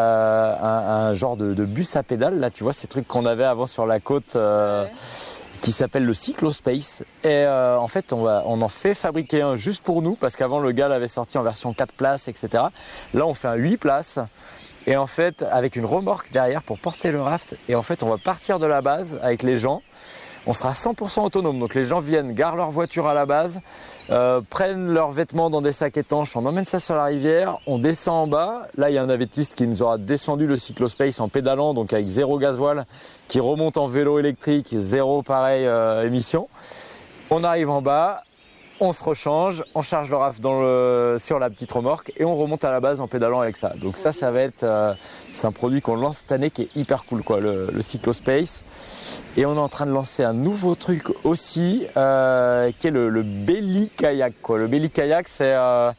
un genre de bus à pédales. Là, tu vois, ces trucs qu'on avait avant sur la côte, qui s'appelle le Cyclospace. Et en fait, on en fait fabriquer un juste pour nous, parce qu'avant, le gars l'avait sorti en version 4 places, etc. Là, on fait un 8 places. Et en fait, avec une remorque derrière pour porter le raft. Et en fait, on va partir de la base avec les gens. On sera 100% autonome. Donc les gens viennent, garent leur voiture à la base, prennent leurs vêtements dans des sacs étanches, on emmène ça sur la rivière, on descend en bas. Là, il y a un navettiste qui nous aura descendu le Cyclospace en pédalant, donc avec 0 gasoil, qui remonte en vélo électrique, 0 pareil émission. On arrive en bas. On se rechange, on charge le raft sur la petite remorque et on remonte à la base en pédalant avec ça. Donc ça va être, c'est un produit qu'on lance cette année qui est hyper cool, quoi, le Cyclospace. Et on est en train de lancer un nouveau truc aussi, qui est le belly kayak, quoi. Le belly kayak, ça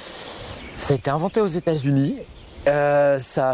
a été inventé aux États-Unis. Ça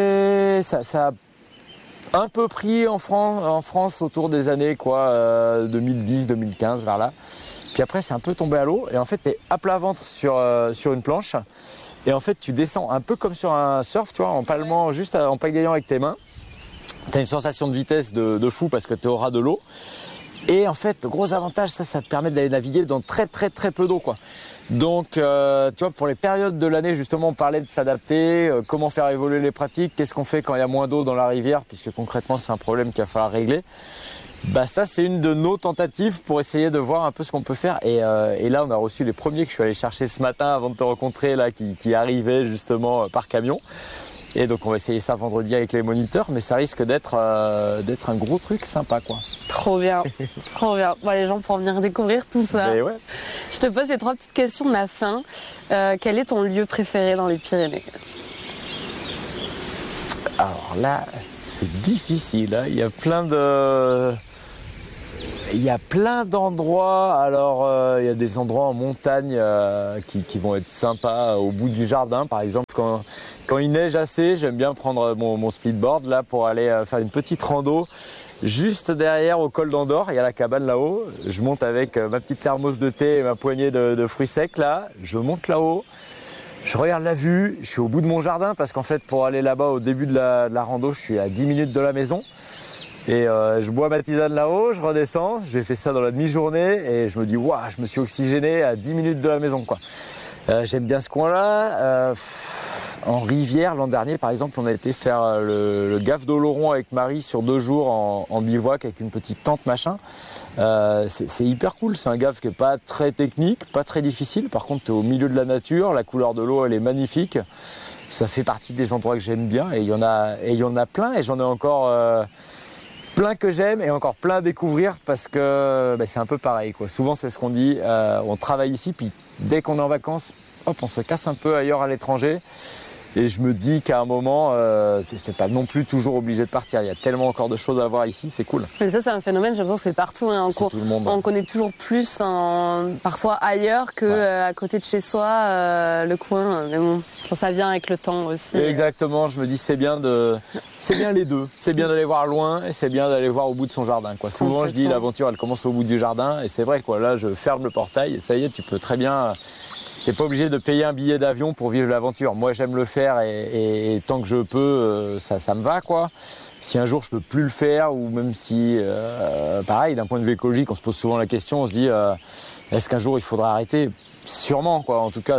a un peu pris en France autour des années 2010-2015 vers là. Puis après, c'est un peu tombé à l'eau. Et en fait, tu es à plat ventre sur une planche. Et en fait, tu descends un peu comme sur un surf, tu vois, en palmant, juste en pagayant avec tes mains. Tu as une sensation de vitesse de fou parce que tu es au ras de l'eau. Et en fait, le gros avantage, ça te permet d'aller naviguer dans très, très, très peu d'eau, quoi. Donc, tu vois, pour les périodes de l'année, justement, on parlait de s'adapter, comment faire évoluer les pratiques, qu'est-ce qu'on fait quand il y a moins d'eau dans la rivière, puisque concrètement, c'est un problème qu'il va falloir régler. Bah ça, c'est une de nos tentatives pour essayer de voir un peu ce qu'on peut faire. Et là, on a reçu les premiers que je suis allé chercher ce matin avant de te rencontrer, là, qui arrivaient justement par camion. Et donc on va essayer ça vendredi avec les moniteurs, mais ça risque d'être un gros truc sympa, quoi. Trop bien, trop bien. Bon, les gens pourront venir découvrir tout ça. Mais ouais. Je te pose les 3 petites questions de la fin. Quel est ton lieu préféré dans les Pyrénées? Alors là, c'est difficile, hein. Il y a plein d'endroits. Alors, il y a des endroits en montagne qui vont être sympas au bout du jardin. Par exemple, quand il neige assez, j'aime bien prendre mon splitboard là pour aller faire une petite rando. Juste derrière au col d'Andorre, il y a la cabane là-haut. Je monte avec ma petite thermos de thé et ma poignée de fruits secs là. Je monte là-haut. Je regarde la vue, je suis au bout de mon jardin parce qu'en fait pour aller là-bas au début de la rando, je suis à 10 minutes de la maison. Et je bois ma tisane là-haut, je redescends, j'ai fait ça dans la demi-journée et je me dis waouh, je me suis oxygéné à 10 minutes de la maison, quoi. J'aime bien ce coin-là. En rivière, l'an dernier par exemple, on a été faire le Gave d'Oloron avec Marie sur 2 jours en bivouac avec une petite tente machin. C'est hyper cool, c'est un gave qui est pas très technique, pas très difficile. Par contre, tu es au milieu de la nature, la couleur de l'eau elle est magnifique. Ça fait partie des endroits que j'aime bien et il y en a plein et j'en ai encore plein que j'aime et encore plein à découvrir parce que c'est un peu pareil, quoi. Souvent c'est ce qu'on dit, on travaille ici puis dès qu'on est en vacances, hop, on se casse un peu ailleurs à l'étranger. Et je me dis qu'à un moment, c'est pas non plus toujours obligé de partir. Il y a tellement encore de choses à voir ici, c'est cool. Mais ça, c'est un phénomène, j'ai l'impression que c'est partout. Hein. Tout le monde. On connaît toujours plus, parfois ailleurs que à côté de chez soi, le coin. Mais bon, ça vient avec le temps aussi. Exactement, je me dis c'est bien les deux. C'est bien d'aller voir loin et c'est bien d'aller voir au bout de son jardin, quoi. Souvent, je dis l'aventure, elle commence au bout du jardin et c'est vrai, quoi. Là, je ferme le portail et ça y est, tu peux très bien... T'es pas obligé de payer un billet d'avion pour vivre l'aventure. Moi, j'aime le faire et tant que je peux, ça me va, quoi. Si un jour je peux plus le faire ou même si, pareil, d'un point de vue écologique, on se pose souvent la question, on se dit, est-ce qu'un jour il faudra arrêter? Sûrement, quoi. En tout cas,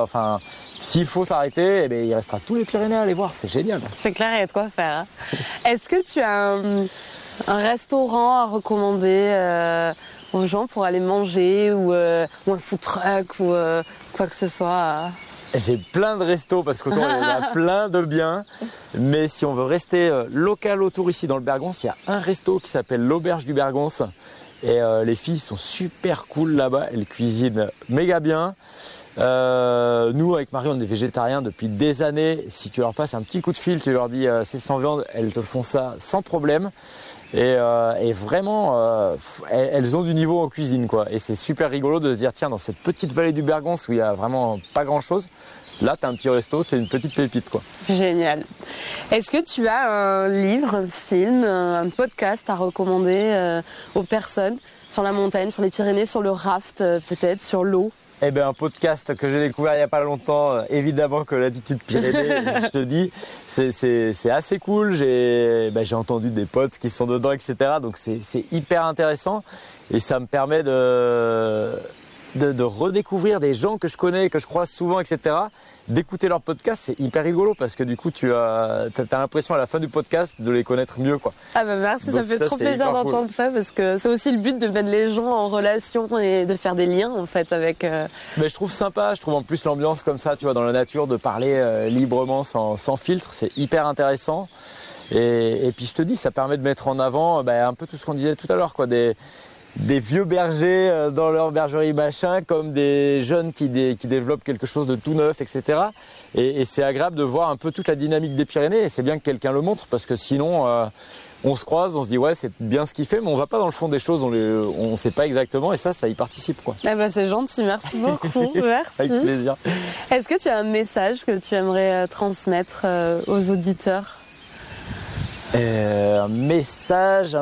s'il faut s'arrêter, eh bien, il restera tous les Pyrénées à aller voir. C'est génial. C'est clair, il y a de quoi faire. Hein. Est-ce que tu as un restaurant à recommander aux gens pour aller manger ou un food truck ou quoi que ce soit? J'ai plein de restos parce qu'autant il y en a plein de biens. Mais si on veut rester local autour ici dans le Bergonce, il y a un resto qui s'appelle l'Auberge du Bergonce. Et les filles sont super cool là-bas, elles cuisinent méga bien. Nous avec Marie on est végétariens depuis des années. Si tu leur passes un petit coup de fil, tu leur dis c'est sans viande, elles te font ça sans problème. Et vraiment, elles ont du niveau en cuisine, quoi. Et c'est super rigolo de se dire, tiens, dans cette petite vallée du Bergonce où il y a vraiment pas grand-chose, là, t'as un petit resto, c'est une petite pépite, quoi. Génial. Est-ce que tu as un livre, un film, un podcast à recommander aux personnes sur la montagne, sur les Pyrénées, sur le raft, peut-être, sur l'eau? Eh bien, un podcast que j'ai découvert il n'y a pas longtemps, évidemment que l'Attitude Pyrénées, je te dis, c'est assez cool. J'ai entendu des potes qui sont dedans, etc. Donc c'est hyper intéressant et ça me permet de redécouvrir des gens que je connais, que je croise souvent, etc. D'écouter leur podcast, c'est hyper rigolo parce que du coup, tu as l'impression à la fin du podcast de les connaître mieux, quoi. Ah bah merci, donc ça fait trop plaisir d'entendre ça parce que c'est aussi le but de mettre les gens en relation et de faire des liens en fait avec... Mais je trouve sympa, je trouve en plus l'ambiance comme ça, tu vois, dans la nature, de parler librement, sans filtre, c'est hyper intéressant. Et puis je te dis, ça permet de mettre en avant un peu tout ce qu'on disait tout à l'heure, quoi, des vieux bergers dans leur bergerie machin, comme des jeunes qui développent quelque chose de tout neuf, etc. Et c'est agréable de voir un peu toute la dynamique des Pyrénées et c'est bien que quelqu'un le montre parce que sinon on se croise, on se dit ouais c'est bien ce qu'il fait mais on va pas dans le fond des choses, on sait pas exactement et ça y participe, quoi. Eh ben c'est gentil, merci beaucoup, merci. Avec plaisir. Est-ce que tu as un message que tu aimerais transmettre aux auditeurs? Un message.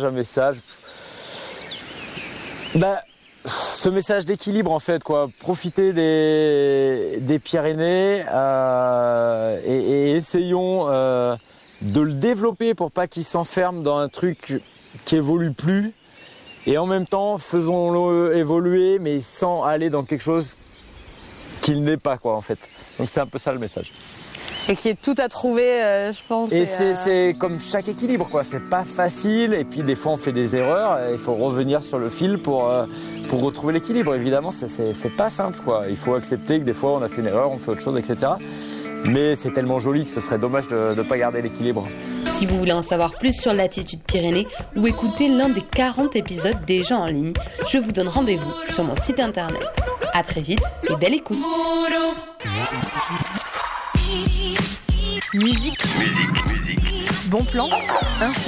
Ce message d'équilibre en fait, quoi. Profiter des Pyrénées et essayons de le développer pour pas qu'il s'enferme dans un truc qui évolue plus. Et en même temps, faisons-le évoluer, mais sans aller dans quelque chose qu'il n'est pas, quoi, en fait. Donc c'est un peu ça le message. Et qui est tout à trouver, je pense. Et c'est comme chaque équilibre, quoi. C'est pas facile. Et puis des fois on fait des erreurs. Il faut revenir sur le fil pour retrouver l'équilibre. Évidemment, c'est pas simple, quoi. Il faut accepter que des fois on a fait une erreur, on fait autre chose, etc. Mais c'est tellement joli que ce serait dommage de ne pas garder l'équilibre. Si vous voulez en savoir plus sur l'altitude Pyrénées ou écouter l'un des 40 épisodes déjà en ligne, je vous donne rendez-vous sur mon site internet. À très vite et belle écoute. Musique. Bon plan, info.